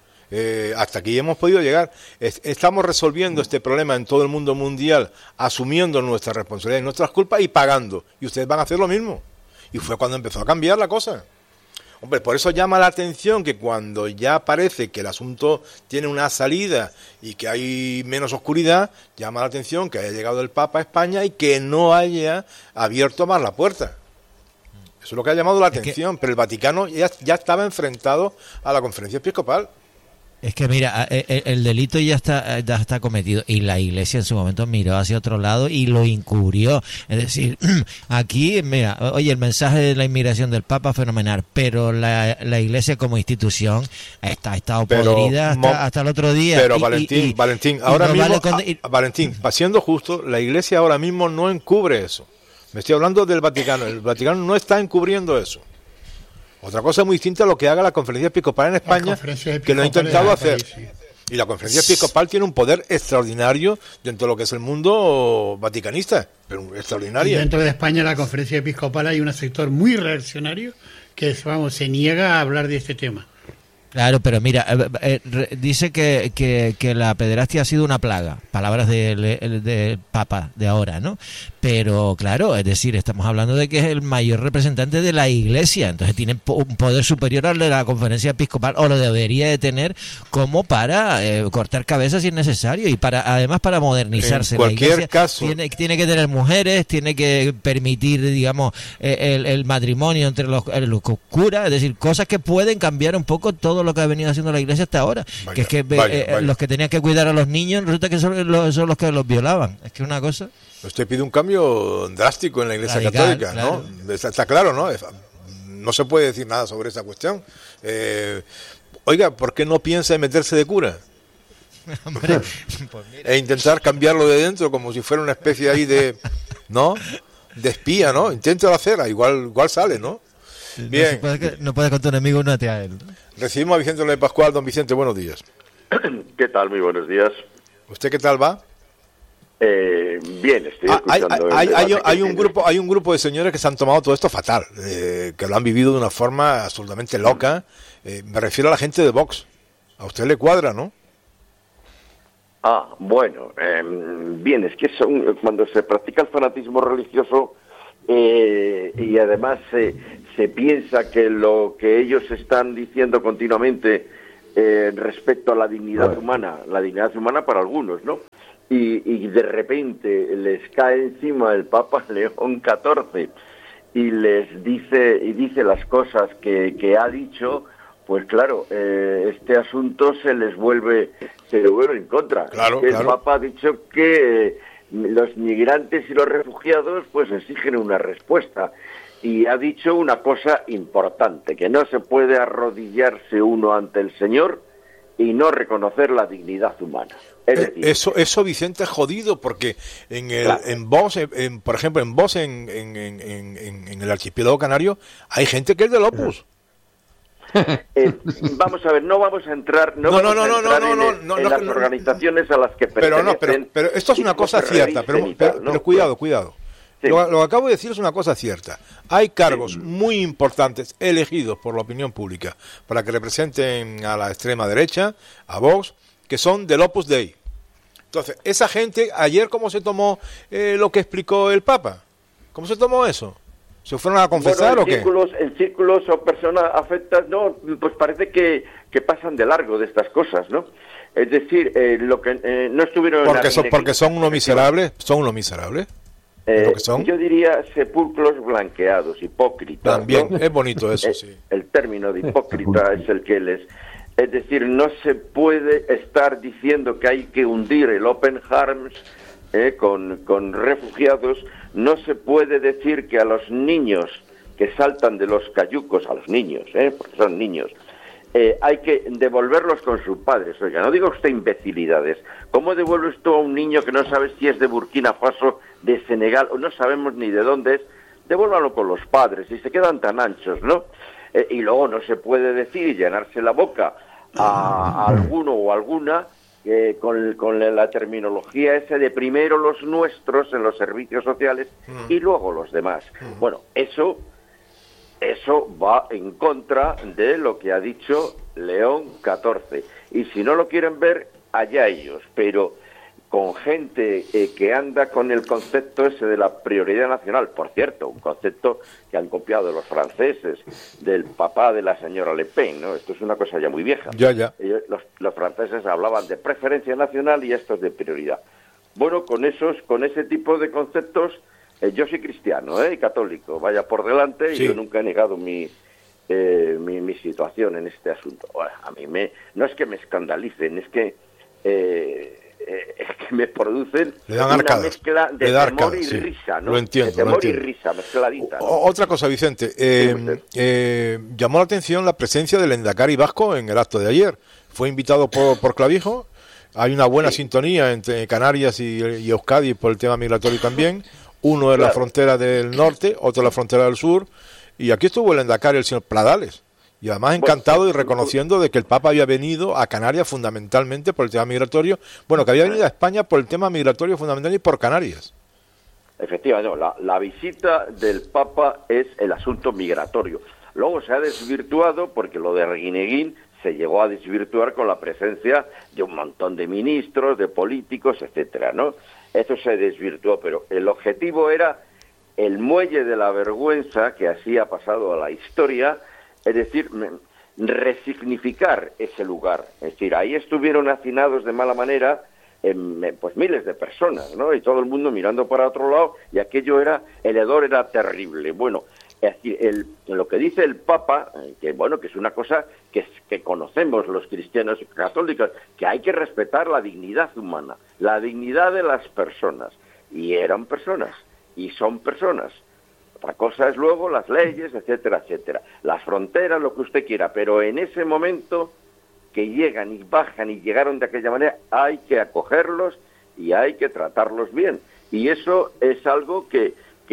hasta aquí hemos podido llegar. Estamos resolviendo este problema en todo el mundo mundial, asumiendo nuestra responsabilidad y nuestras culpas y pagando. Y ustedes van a hacer lo mismo. Y fue cuando empezó a cambiar la cosa. Hombre, por eso llama la atención que cuando ya parece que el asunto tiene una salida y que hay menos oscuridad, llama la atención que haya llegado el Papa a España y que no haya abierto más la puerta. Eso es lo que ha llamado la atención, pero el Vaticano ya estaba enfrentado a la conferencia episcopal. Es que mira, el delito ya está cometido y la Iglesia en su momento miró hacia otro lado y lo encubrió. Es decir, aquí, mira, oye, el mensaje de la inmigración del Papa fenomenal, pero la Iglesia como institución ha estado podrida hasta el otro día. Pero Valentín, ahora mismo, Valentín, siendo justo, la Iglesia ahora mismo no encubre eso. Me estoy hablando del Vaticano. El Vaticano no está encubriendo eso. Otra cosa muy distinta a lo que haga la conferencia episcopal en España, que lo ha intentado hacer. Y la conferencia episcopal tiene un poder extraordinario dentro de lo que es el mundo vaticanista, pero extraordinario. Y dentro de España, la conferencia episcopal, hay un sector muy reaccionario que se niega a hablar de este tema. Claro, pero mira, dice que la pederastia ha sido una plaga, palabras del Papa de ahora, ¿no? Pero claro, es decir, estamos hablando de que es el mayor representante de la Iglesia, entonces tiene un poder superior al de la conferencia episcopal, o lo debería de tener, como para cortar cabezas si es necesario y además para modernizarse. En cualquier la Iglesia caso tiene que tener mujeres, tiene que permitir, digamos, el matrimonio entre los curas, es decir, cosas que pueden cambiar un poco todo lo que ha venido haciendo la Iglesia hasta ahora. Vaya. Los que tenían que cuidar a los niños resulta que son los que los violaban. Es que una cosa. Usted pide un cambio drástico en la Iglesia Católica, claro. ¿No? Está claro, ¿no? No se puede decir nada sobre esa cuestión. Oiga, ¿por qué no piensa en meterse de cura? Hombre, pues mira. E intentar cambiarlo de dentro como si fuera una especie ahí de, ¿no? De espía, ¿no? Inténtalo hacer, igual sale, ¿no? Bien. No puede con tu enemigo únete a él. Recibimos a Vicente López Pascual. Don Vicente, buenos días. ¿Qué tal? Muy buenos días. ¿Usted qué tal va? bien, estoy escuchando. Hay un grupo de señores que se han tomado todo esto fatal, que lo han vivido de una forma absolutamente loca. Me refiero a la gente de Vox. A usted le cuadra, ¿no? Bueno, bien, es que cuando se practica el fanatismo religioso y además se piensa que lo que ellos están diciendo continuamente respecto a la dignidad humana para algunos, ¿no? Y de repente les cae encima el Papa León XIV y les dice las cosas que ha dicho, pues claro, este asunto se le vuelve en contra. Claro. El Papa ha dicho que los migrantes y los refugiados pues exigen una respuesta. Y ha dicho una cosa importante, que no se puede arrodillarse uno ante el Señor y no reconocer la dignidad humana. Es decir, eso Vicente, es jodido, porque en Vox, por ejemplo, en Vox, en el archipiélago canario, hay gente que es del Opus. Vamos a ver, no vamos a entrar en las organizaciones a las que pertenecen. Pero esto es una cosa cierta, pero cuidado. Sí. Lo que acabo de decir es una cosa cierta. Hay cargos muy importantes elegidos por la opinión pública para que representen a la extrema derecha, a Vox, que son del Opus Dei. Entonces, esa gente, ayer, ¿cómo se tomó lo que explicó el Papa? ¿Cómo se tomó eso? ¿Se fueron a confesar o qué? En círculos o personas afectas, no, pues parece que pasan de largo de estas cosas, ¿no? Es decir, lo que no estuvieron... Porque son unos miserables, Yo diría sepulcros blanqueados, hipócritas. También, ¿no? Es bonito eso, sí. El término de hipócrita es el que les... Es decir, no se puede estar diciendo que hay que hundir el Open Arms con refugiados. No se puede decir que a los niños que saltan de los cayucos, a los niños, porque son niños, hay que devolverlos con sus padres. Oiga, no diga usted imbecilidades. ¿Cómo devuelves tú a un niño que no sabes si es de Burkina Faso, de Senegal, o no sabemos ni de dónde es? Devuélvanlo con los padres, y se quedan tan anchos, ¿no? Y luego no se puede decir y llenarse la boca a alguno o alguna con la terminología esa de primero los nuestros en los servicios sociales y luego los demás. Bueno, eso va en contra de lo que ha dicho León XIV. Y si no lo quieren ver, allá ellos. Pero con gente que anda con el concepto ese de la prioridad nacional, por cierto, un concepto que han copiado de los franceses, del papá de la señora Le Pen, ¿no? Esto es una cosa ya muy vieja. Ya. Los franceses hablaban de preferencia nacional y estos de prioridad. Bueno, con ese tipo de conceptos, yo soy cristiano, y católico, vaya por delante, sí. Y yo nunca he negado mi situación en este asunto. Bueno, a mí no es que me escandalicen, es que me producen una mezcla de temor y risa, ¿no? Lo entiendo. De temor y risa mezcladita, ¿no? Otra cosa, Vicente, llamó la atención la presencia del Endacari vasco en el acto de ayer. Fue invitado por Clavijo. Hay una buena sintonía entre Canarias y Euskadi por el tema migratorio también. Uno es la frontera del norte, otro la frontera del sur. Y aquí estuvo el Endacari, el señor Pradales. Y además encantado y reconociendo de que el Papa había venido a Canarias fundamentalmente por el tema migratorio. Bueno, que había venido a España por el tema migratorio fundamental y por Canarias. Efectivamente, no, la visita del Papa es el asunto migratorio. Luego se ha desvirtuado porque lo de Arguineguín se llegó a desvirtuar con la presencia de un montón de ministros, de políticos, etcétera, ¿no? Eso se desvirtuó, pero el objetivo era el muelle de la vergüenza que así ha pasado a la historia. Es decir, resignificar ese lugar. Es decir, ahí estuvieron hacinados de mala manera pues miles de personas, ¿no? Y todo el mundo mirando para otro lado, y aquello el hedor era terrible. Bueno, es decir, lo que dice el Papa, que bueno, que es una cosa que conocemos los cristianos y católicos, que hay que respetar la dignidad humana, la dignidad de las personas. Y eran personas, y son personas. Otra cosa es luego las leyes, etcétera, etcétera. Las fronteras, lo que usted quiera. Pero en ese momento que llegan y bajan y llegaron de aquella manera, hay que acogerlos y hay que tratarlos bien. Y eso es algo que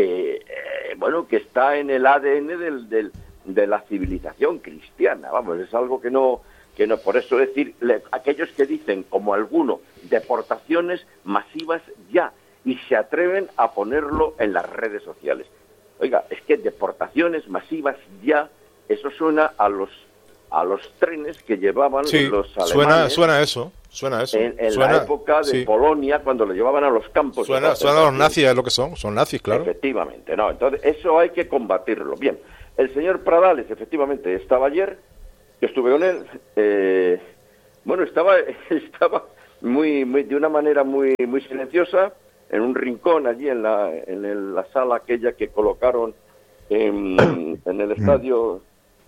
está en el ADN de la civilización cristiana. Vamos, es algo que no. Por eso decir, aquellos que dicen, como alguno, deportaciones masivas ya. y se atreven a ponerlo en las redes sociales. Oiga, es que deportaciones masivas ya, eso suena a los trenes que llevaban los alemanes. Suena eso. En la época de Polonia, cuando lo llevaban a los campos. Suena a los nazis, es lo que son nazis, claro. Efectivamente, no. Entonces, eso hay que combatirlo. Bien, el señor Pradales, efectivamente, estaba ayer, yo estuve con él, estaba de una manera muy silenciosa, en un rincón allí en la sala aquella que colocaron en el estadio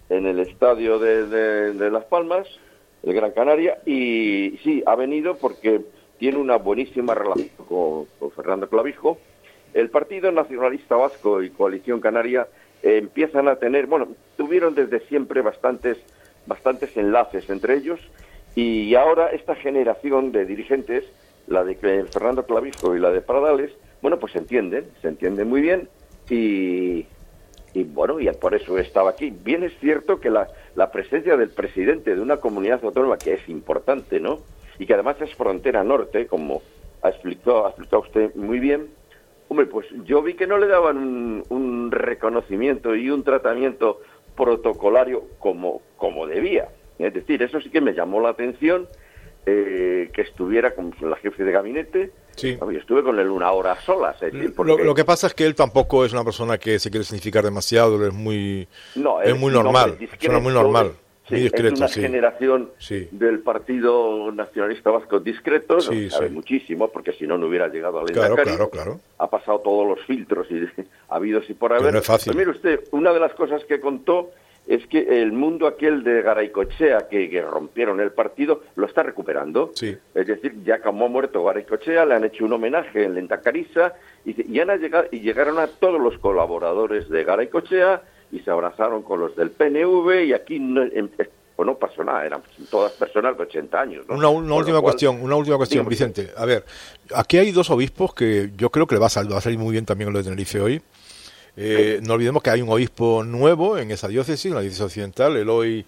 de Las Palmas, el Gran Canaria, y sí, ha venido porque tiene una buenísima relación con Fernando Clavijo. El Partido Nacionalista Vasco y Coalición Canaria empiezan a tener, tuvieron desde siempre bastantes enlaces entre ellos, y ahora esta generación de dirigentes, la de Fernando Clavijo y la de Pradales, pues se entienden muy bien, y por eso estaba aquí. Bien es cierto que la presencia del presidente de una comunidad autónoma, que es importante, ¿no?, y que además es frontera norte, como ha explicado usted muy bien, pues yo vi que no le daban un reconocimiento y un tratamiento protocolario como debía. Es decir, eso sí que me llamó la atención, que estuviera con la jefe de gabinete. Sí. Yo estuve con él una hora sola. Lo que pasa es que él tampoco es una persona que se quiere significar demasiado, es muy normal, suena muy normal. Muy discreto, es una generación del Partido Nacionalista Vasco discreto, sabe muchísimo, porque si no hubiera llegado al Endacari. Claro. Ha pasado todos los filtros habidos y por haber. No es fácil. Pero mire usted, una de las cosas que contó es que el mundo aquel de Garaycochea, que rompieron el partido, lo está recuperando. Sí. Es decir, ya como ha muerto Garaycochea, le han hecho un homenaje en Lendakariza, y llegaron a todos los colaboradores de Garaycochea, y se abrazaron con los del PNV, y aquí no pasó nada, eran todas personas de 80 años, ¿no? Una última cuestión, Vicente. A ver, aquí hay dos obispos que yo creo que le va a salir muy bien también lo de Tenerife hoy. No olvidemos que hay un obispo nuevo en esa diócesis, en la diócesis occidental, Eloy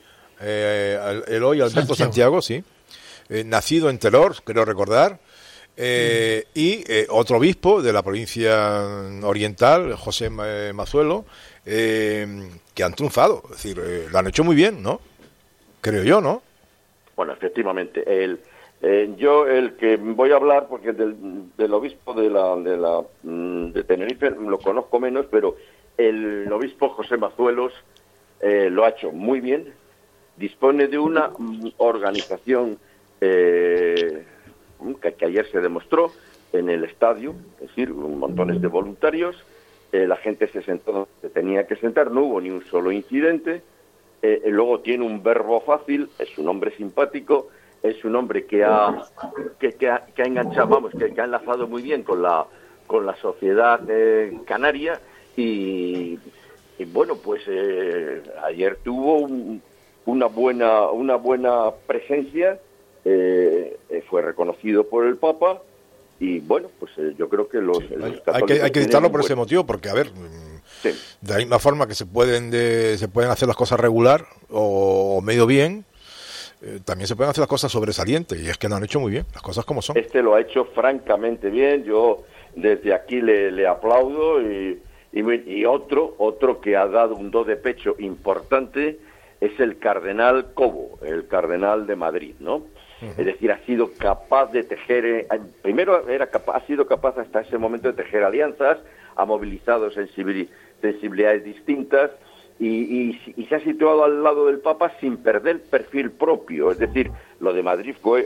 Alberto Santiago, sí, nacido en Telor, creo recordar, y otro obispo de la provincia oriental, José Mazuelo, que han triunfado, es decir, lo han hecho muy bien, ¿no? Creo yo, ¿no? Bueno, efectivamente, yo el que voy a hablar, porque del obispo de Tenerife lo conozco menos, pero el obispo José Mazuelos lo ha hecho muy bien, dispone de una organización que ayer se demostró en el estadio, es decir, montones de voluntarios, la gente se sentó donde se tenía que sentar, no hubo ni un solo incidente, luego tiene un verbo fácil, es un hombre simpático, es un hombre que ha enganchado, que ha enlazado muy bien con la sociedad canaria, y pues ayer tuvo una buena presencia, fue reconocido por el Papa, y pues yo creo que los católicos hay que citarlo por ese motivo, porque a ver, de la misma forma que se pueden hacer las cosas regular o medio bien, también se pueden hacer las cosas sobresalientes, y es que lo han hecho muy bien, las cosas como son. Lo ha hecho francamente bien, yo desde aquí le aplaudo, y otro que ha dado un do de pecho importante es el cardenal Cobo, el cardenal de Madrid, ¿no? Uh-huh. Es decir, ha sido capaz de tejer, ha sido capaz hasta ese momento de tejer alianzas, ha movilizado sensibilidades distintas, y se ha situado al lado del Papa sin perder perfil propio. Es decir, lo de Madrid fue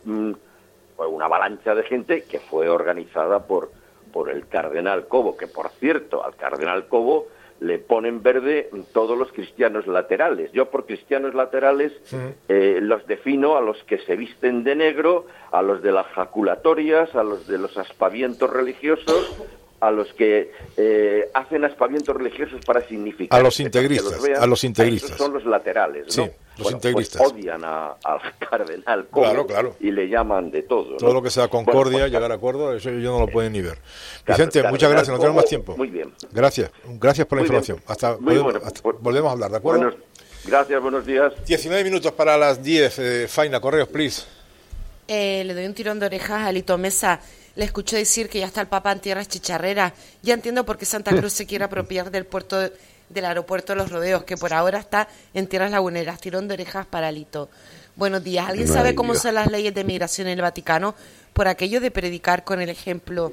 una avalancha de gente que fue organizada por el cardenal Cobo, que por cierto, al cardenal Cobo le ponen verde todos los cristianos laterales. Yo por cristianos laterales los defino a los que se visten de negro, a los de las jaculatorias, a los de los aspavientos religiosos, a los que hacen aspavientos religiosos para significar... A los integristas, esos son los laterales, ¿no? Sí, los integristas. Pues odian al cardenal Cobo, claro. Y le llaman de todo, ¿no? Todo lo que sea concordia, llegar a acuerdo, eso yo no lo pueden ni ver. Vicente, muchas gracias, no tenemos más tiempo. Muy bien. Gracias por la información. Volvemos a hablar, ¿de acuerdo? Gracias, buenos días. 19 minutos para las 10, Faina, correos, please. Le doy un tirón de orejas a Lito Mesa. Le escucho decir que ya está el Papa en tierras chicharreras. Ya entiendo por qué Santa Cruz se quiere apropiar del aeropuerto de Los Rodeos, que por ahora está en tierras laguneras. Tirón de orejas para Lito. Buenos días. ¿Alguien sabe cómo son las leyes de migración en el Vaticano? Por aquello de predicar con el ejemplo.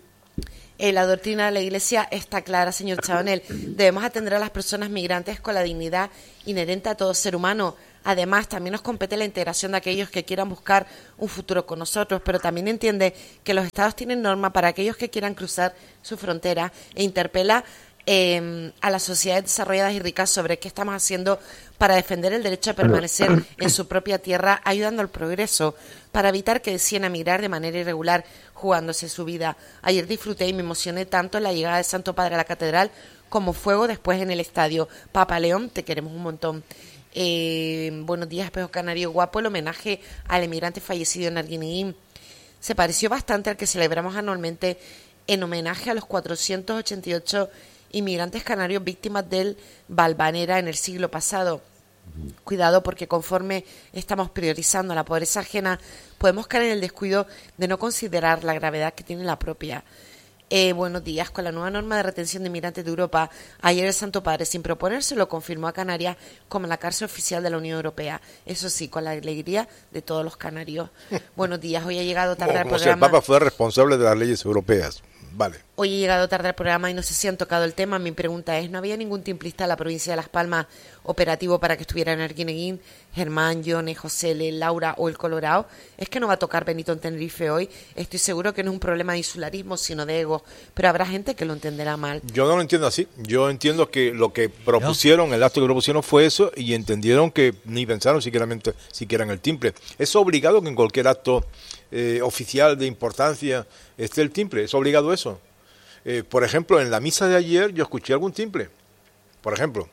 La doctrina de la Iglesia está clara, señor Chabanel. Debemos atender a las personas migrantes con la dignidad inherente a todo ser humano. Además, también nos compete la integración de aquellos que quieran buscar un futuro con nosotros, pero también entiende que los estados tienen norma para aquellos que quieran cruzar su frontera e interpela a las sociedades desarrolladas y ricas sobre qué estamos haciendo para defender el derecho a permanecer en su propia tierra, ayudando al progreso, para evitar que deciden a migrar de manera irregular, jugándose su vida. Ayer disfruté y me emocioné tanto en la llegada de Santo Padre a la catedral como fuego después en el estadio. Papa León, te queremos un montón. Buenos días, Espejo Canario. Guapo el homenaje al emigrante fallecido en Arguineguín. Se pareció bastante al que celebramos anualmente en homenaje a los 488 inmigrantes canarios víctimas del Valvanera en el siglo pasado. Cuidado, porque conforme estamos priorizando la pobreza ajena, podemos caer en el descuido de no considerar la gravedad que tiene la propia. Buenos días. Con la nueva norma de retención de inmigrantes de Europa, ayer el Santo Padre, sin proponérselo, confirmó a Canarias como la cárcel oficial de la Unión Europea. Eso sí, con la alegría de todos los canarios. Buenos días. Hoy ha llegado tarde al programa. El Papa fue responsable de las leyes europeas. Vale. Hoy he llegado tarde al programa y no sé si han tocado el tema. Mi pregunta es, ¿no había ningún timplista en la provincia de Las Palmas operativo para que estuviera en Arguineguín? Germán, Yone, José L., Laura o El Colorado. ¿Es que no va a tocar Benito en Tenerife hoy? Estoy seguro que no es un problema de insularismo, sino de ego, pero habrá gente que lo entenderá mal. Yo no lo entiendo así. Yo entiendo que lo que propusieron, el acto que propusieron fue eso, y entendieron que ni pensaron siquiera en el timple. Es obligado que en cualquier acto oficial de importancia esté el timple, es obligado eso. Por ejemplo, en la misa de ayer yo escuché algún timple, por ejemplo,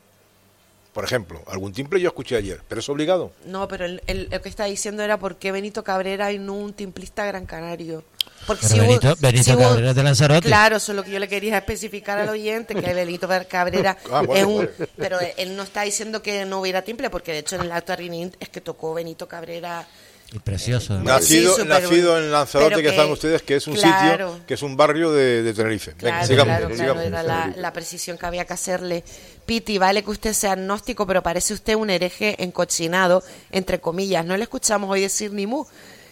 algún timple yo escuché ayer, pero es obligado. No, pero lo que está diciendo era por qué Benito Cabrera y no un timplista gran canario. Porque pero Benito Cabrera de Lanzarote. Claro, eso es lo que yo le quería especificar al oyente, que Benito Cabrera pero él no está diciendo que no hubiera timple, porque de hecho en el acto de Arguineguín es que tocó Benito Cabrera. Y precioso. Nacido en Lanzarote, que saben ustedes que es un sitio, que es un barrio de Tenerife. Venga, sigamos. Era la precisión que había que hacerle. Piti, vale que usted sea agnóstico, pero parece usted un hereje encochinado, entre comillas. No le escuchamos hoy decir ni mu.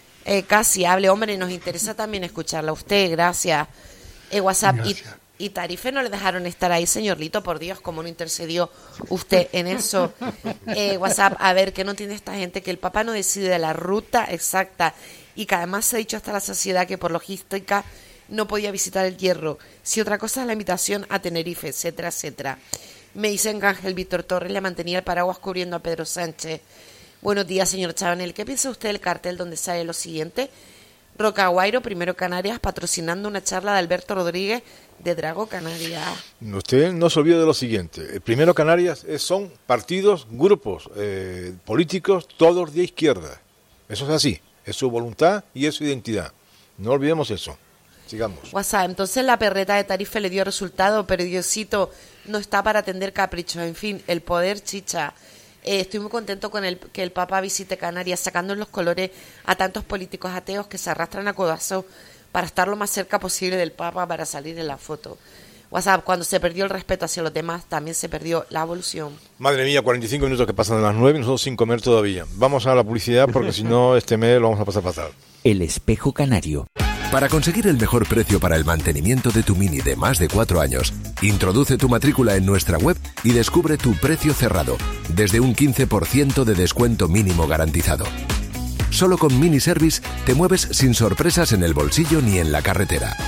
Casi hable, hombre, nos interesa también escucharla a usted, gracias. WhatsApp y Tarife no le dejaron estar ahí, señor Lito, por Dios, ¿cómo no intercedió usted en eso? WhatsApp, a ver, ¿qué no tiene esta gente? Que el Papa no decide la ruta exacta y que además se ha dicho hasta la saciedad que por logística no podía visitar el Hierro. Si otra cosa es la invitación a Tenerife, etcétera, etcétera. Me dicen que Ángel Víctor Torres le mantenía el paraguas cubriendo a Pedro Sánchez. Buenos días, señor Chabanel. ¿Qué piensa usted del cartel donde sale lo siguiente? Rocaguairo, primero Canarias, patrocinando una charla de Alberto Rodríguez de Drago Canarias. Usted no se olvide de lo siguiente. Primero Canarias son partidos, grupos políticos, todos de izquierda. Eso es así. Es su voluntad y es su identidad. No olvidemos eso. Sigamos. WhatsApp, entonces la perreta de Tarife le dio resultado, pero Diosito no está para atender caprichos. En fin, el poder chicha. Estoy muy contento con que el Papa visite Canarias, sacando los colores a tantos políticos ateos que se arrastran a codazos para estar lo más cerca posible del Papa para salir en la foto. WhatsApp, cuando se perdió el respeto hacia los demás, también se perdió la evolución. Madre mía, 45 minutos que pasan de las 9 y nosotros sin comer todavía. Vamos a la publicidad porque si no este mes lo vamos a pasar fatal. El Espejo Canario. Para conseguir el mejor precio para el mantenimiento de tu Mini de más de 4 años, introduce tu matrícula en nuestra web y descubre tu precio cerrado, desde un 15% de descuento mínimo garantizado. Solo con Mini Service te mueves sin sorpresas en el bolsillo ni en la carretera.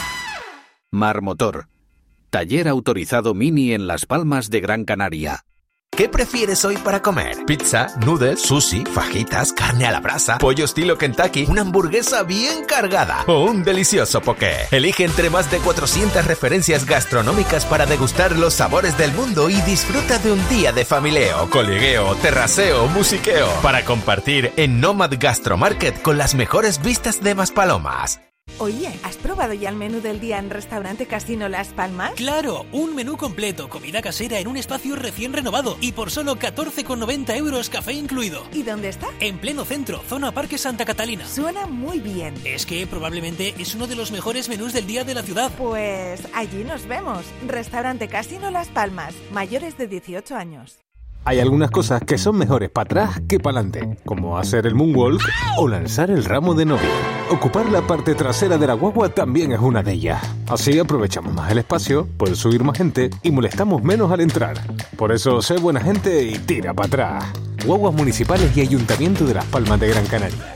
Marmotor, taller autorizado Mini en Las Palmas de Gran Canaria. ¿Qué prefieres hoy para comer? ¿Pizza, noodles, sushi, fajitas, carne a la brasa, pollo estilo Kentucky, una hamburguesa bien cargada o un delicioso poké? Elige entre más de 400 referencias gastronómicas para degustar los sabores del mundo y disfruta de un día de familieo, coligueo, terraceo, musiqueo para compartir en Nomad Gastro Market con las mejores vistas de Maspalomas. Oye, ¿has probado ya el menú del día en Restaurante Casino Las Palmas? ¡Claro! Un menú completo, comida casera en un espacio recién renovado y por solo 14,90 €, café incluido. ¿Y dónde está? En pleno centro, zona Parque Santa Catalina. Suena muy bien. Es que probablemente es uno de los mejores menús del día de la ciudad. Pues allí nos vemos. Restaurante Casino Las Palmas, mayores de 18 años. Hay algunas cosas que son mejores para atrás que para adelante, como hacer el moonwalk o lanzar el ramo de novia. Ocupar la parte trasera de la guagua también es una de ellas. Así aprovechamos más el espacio, puede subir más gente y molestamos menos al entrar. Por eso, sé buena gente y tira para atrás. Guaguas municipales y Ayuntamiento de Las Palmas de Gran Canaria.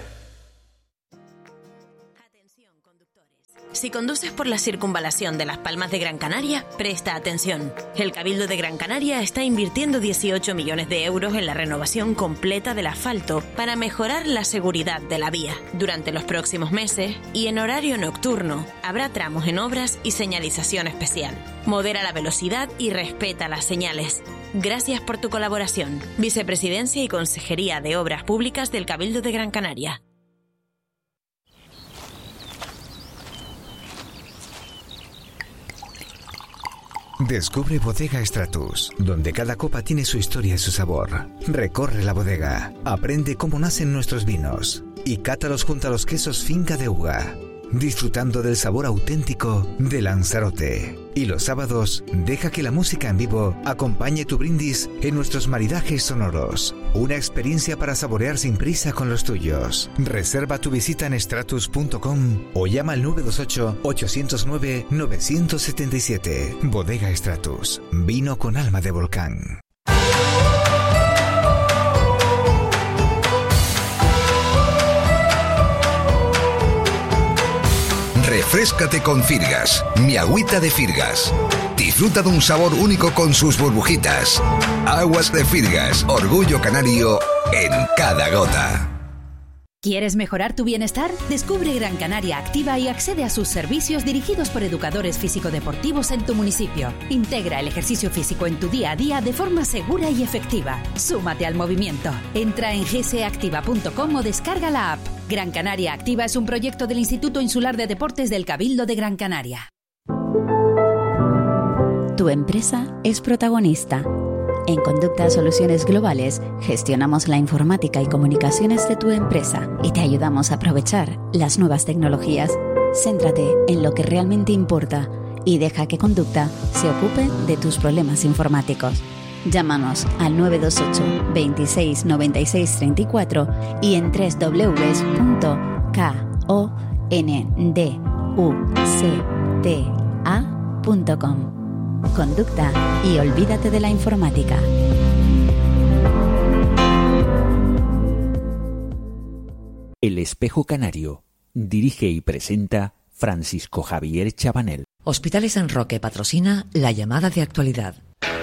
Si conduces por la circunvalación de Las Palmas de Gran Canaria, presta atención. El Cabildo de Gran Canaria está invirtiendo 18 millones de euros en la renovación completa del asfalto para mejorar la seguridad de la vía. Durante los próximos meses y en horario nocturno, habrá tramos en obras y señalización especial. Modera la velocidad y respeta las señales. Gracias por tu colaboración. Vicepresidencia y Consejería de Obras Públicas del Cabildo de Gran Canaria. Descubre Bodega Stratus, donde cada copa tiene su historia y su sabor. Recorre la bodega, aprende cómo nacen nuestros vinos y cátalos junto a los quesos Finca de Uga, disfrutando del sabor auténtico de Lanzarote. Y los sábados, deja que la música en vivo acompañe tu brindis en nuestros maridajes sonoros. Una experiencia para saborear sin prisa con los tuyos. Reserva tu visita en stratus.com o llama al 928-809-977. Bodega Stratus, vino con alma de volcán. Refréscate con Firgas, mi agüita de Firgas. Disfruta de un sabor único con sus burbujitas. Aguas de Firgas, orgullo canario en cada gota. ¿Quieres mejorar tu bienestar? Descubre Gran Canaria Activa y accede a sus servicios dirigidos por educadores físico-deportivos en tu municipio. Integra el ejercicio físico en tu día a día de forma segura y efectiva. Súmate al movimiento. Entra en gcactiva.com o descarga la app. Gran Canaria Activa es un proyecto del Instituto Insular de Deportes del Cabildo de Gran Canaria. Tu empresa es protagonista. En Conducta Soluciones Globales gestionamos la informática y comunicaciones de tu empresa y te ayudamos a aprovechar las nuevas tecnologías. Céntrate en lo que realmente importa y deja que Conducta se ocupe de tus problemas informáticos. Llámanos al 928 26 96 34 y en www.konducta.com. Conducta y olvídate de la informática. El Espejo Canario. Dirige y presenta Francisco Javier Chabanel. Hospitales San Roque patrocina la llamada de actualidad.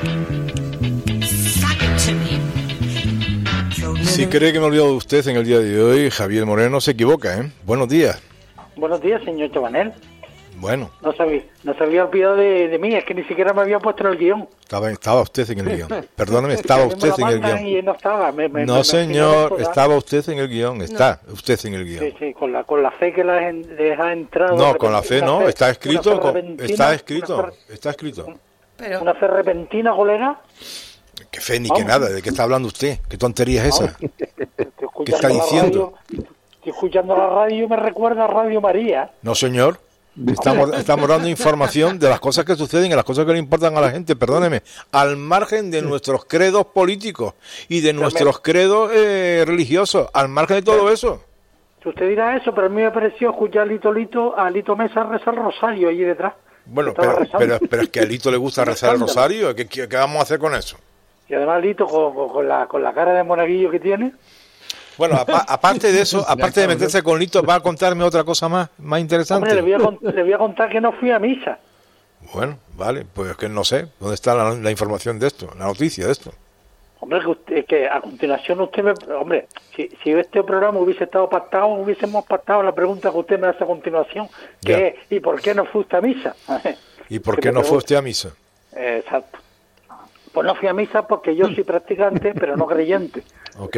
Si cree que me he olvidado de usted en el día de hoy, Javier Moreno se equivoca, ¿eh? Buenos días. Buenos días, señor Chabanel. Bueno. No se había olvidado de mí, es que ni siquiera me había puesto en el guión. Estaba usted en el guión. Perdóname, estaba usted en el guión. Y no estaba. No, señor, estaba usted en el guión. Está usted en el guión. Sí, con la fe que les ha entrado. No, con la fe no, está escrito. Está escrito. Pero... ¿Una fe repentina, colega? ¿Qué fe ni qué nada? ¿De qué está hablando usted? ¿Qué tontería es esa? ¿Qué está diciendo? Estoy escuchando la radio y me recuerda a Radio María. No, señor. Estamos dando información de las cosas que suceden y las cosas que le importan a la gente, perdóneme, al margen de nuestros credos políticos y de nuestros credos religiosos, al margen de todo eso. Usted dirá eso, pero a mí me pareció escuchar a Lito Mesa rezar el rosario allí detrás. Bueno, pero es que a Lito le gusta rezar el rosario, ¿qué vamos a hacer con eso? Y además Lito con la cara de monaguillo que tiene. Bueno, aparte de eso, aparte de meterse con Lito, ¿va a contarme otra cosa más interesante? Hombre, le voy a contar que no fui a misa. Bueno, vale, pues es que no sé. ¿Dónde está la información de esto, la noticia de esto? Hombre, que a continuación Hombre, si este programa hubiese estado pactado, hubiésemos pactado la pregunta que usted me hace a continuación, que es, ¿y por qué no fuiste a misa? ¿Y por qué no fuiste a misa? Exacto. Pues no fui a misa porque yo soy practicante, pero no creyente. Ok.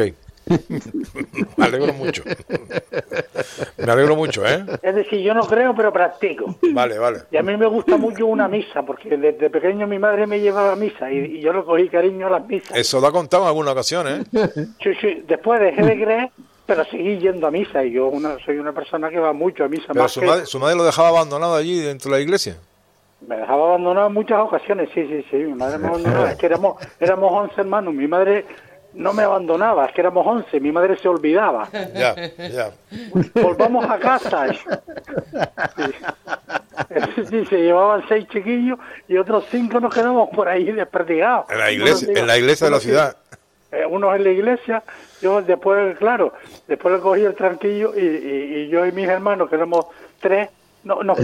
Me alegro mucho. Me alegro mucho, ¿eh? Es decir, yo no creo, pero practico. Vale, vale. Y a mí me gusta mucho una misa, porque desde pequeño mi madre me llevaba a misa y yo le cogí cariño a las misas. Eso lo ha contado en alguna ocasión, ¿eh? Sí. Después dejé de creer, pero seguí yendo a misa y yo soy una persona que va mucho a misa. Pero más su madre lo dejaba abandonado allí dentro de la iglesia. Me dejaba abandonado en muchas ocasiones, sí. Mi madre me abandonaba. Es que éramos 11 hermanos. Mi madre no me abandonaba, es que éramos 11. Mi madre se olvidaba. Ya. Volvamos a casa. Sí, se llevaban 6 chiquillos y otros 5 nos quedamos por ahí desperdigados. En la iglesia de la ciudad. Unos en la iglesia, yo después le cogí el tranquillo y yo y mis hermanos, que éramos 3, nos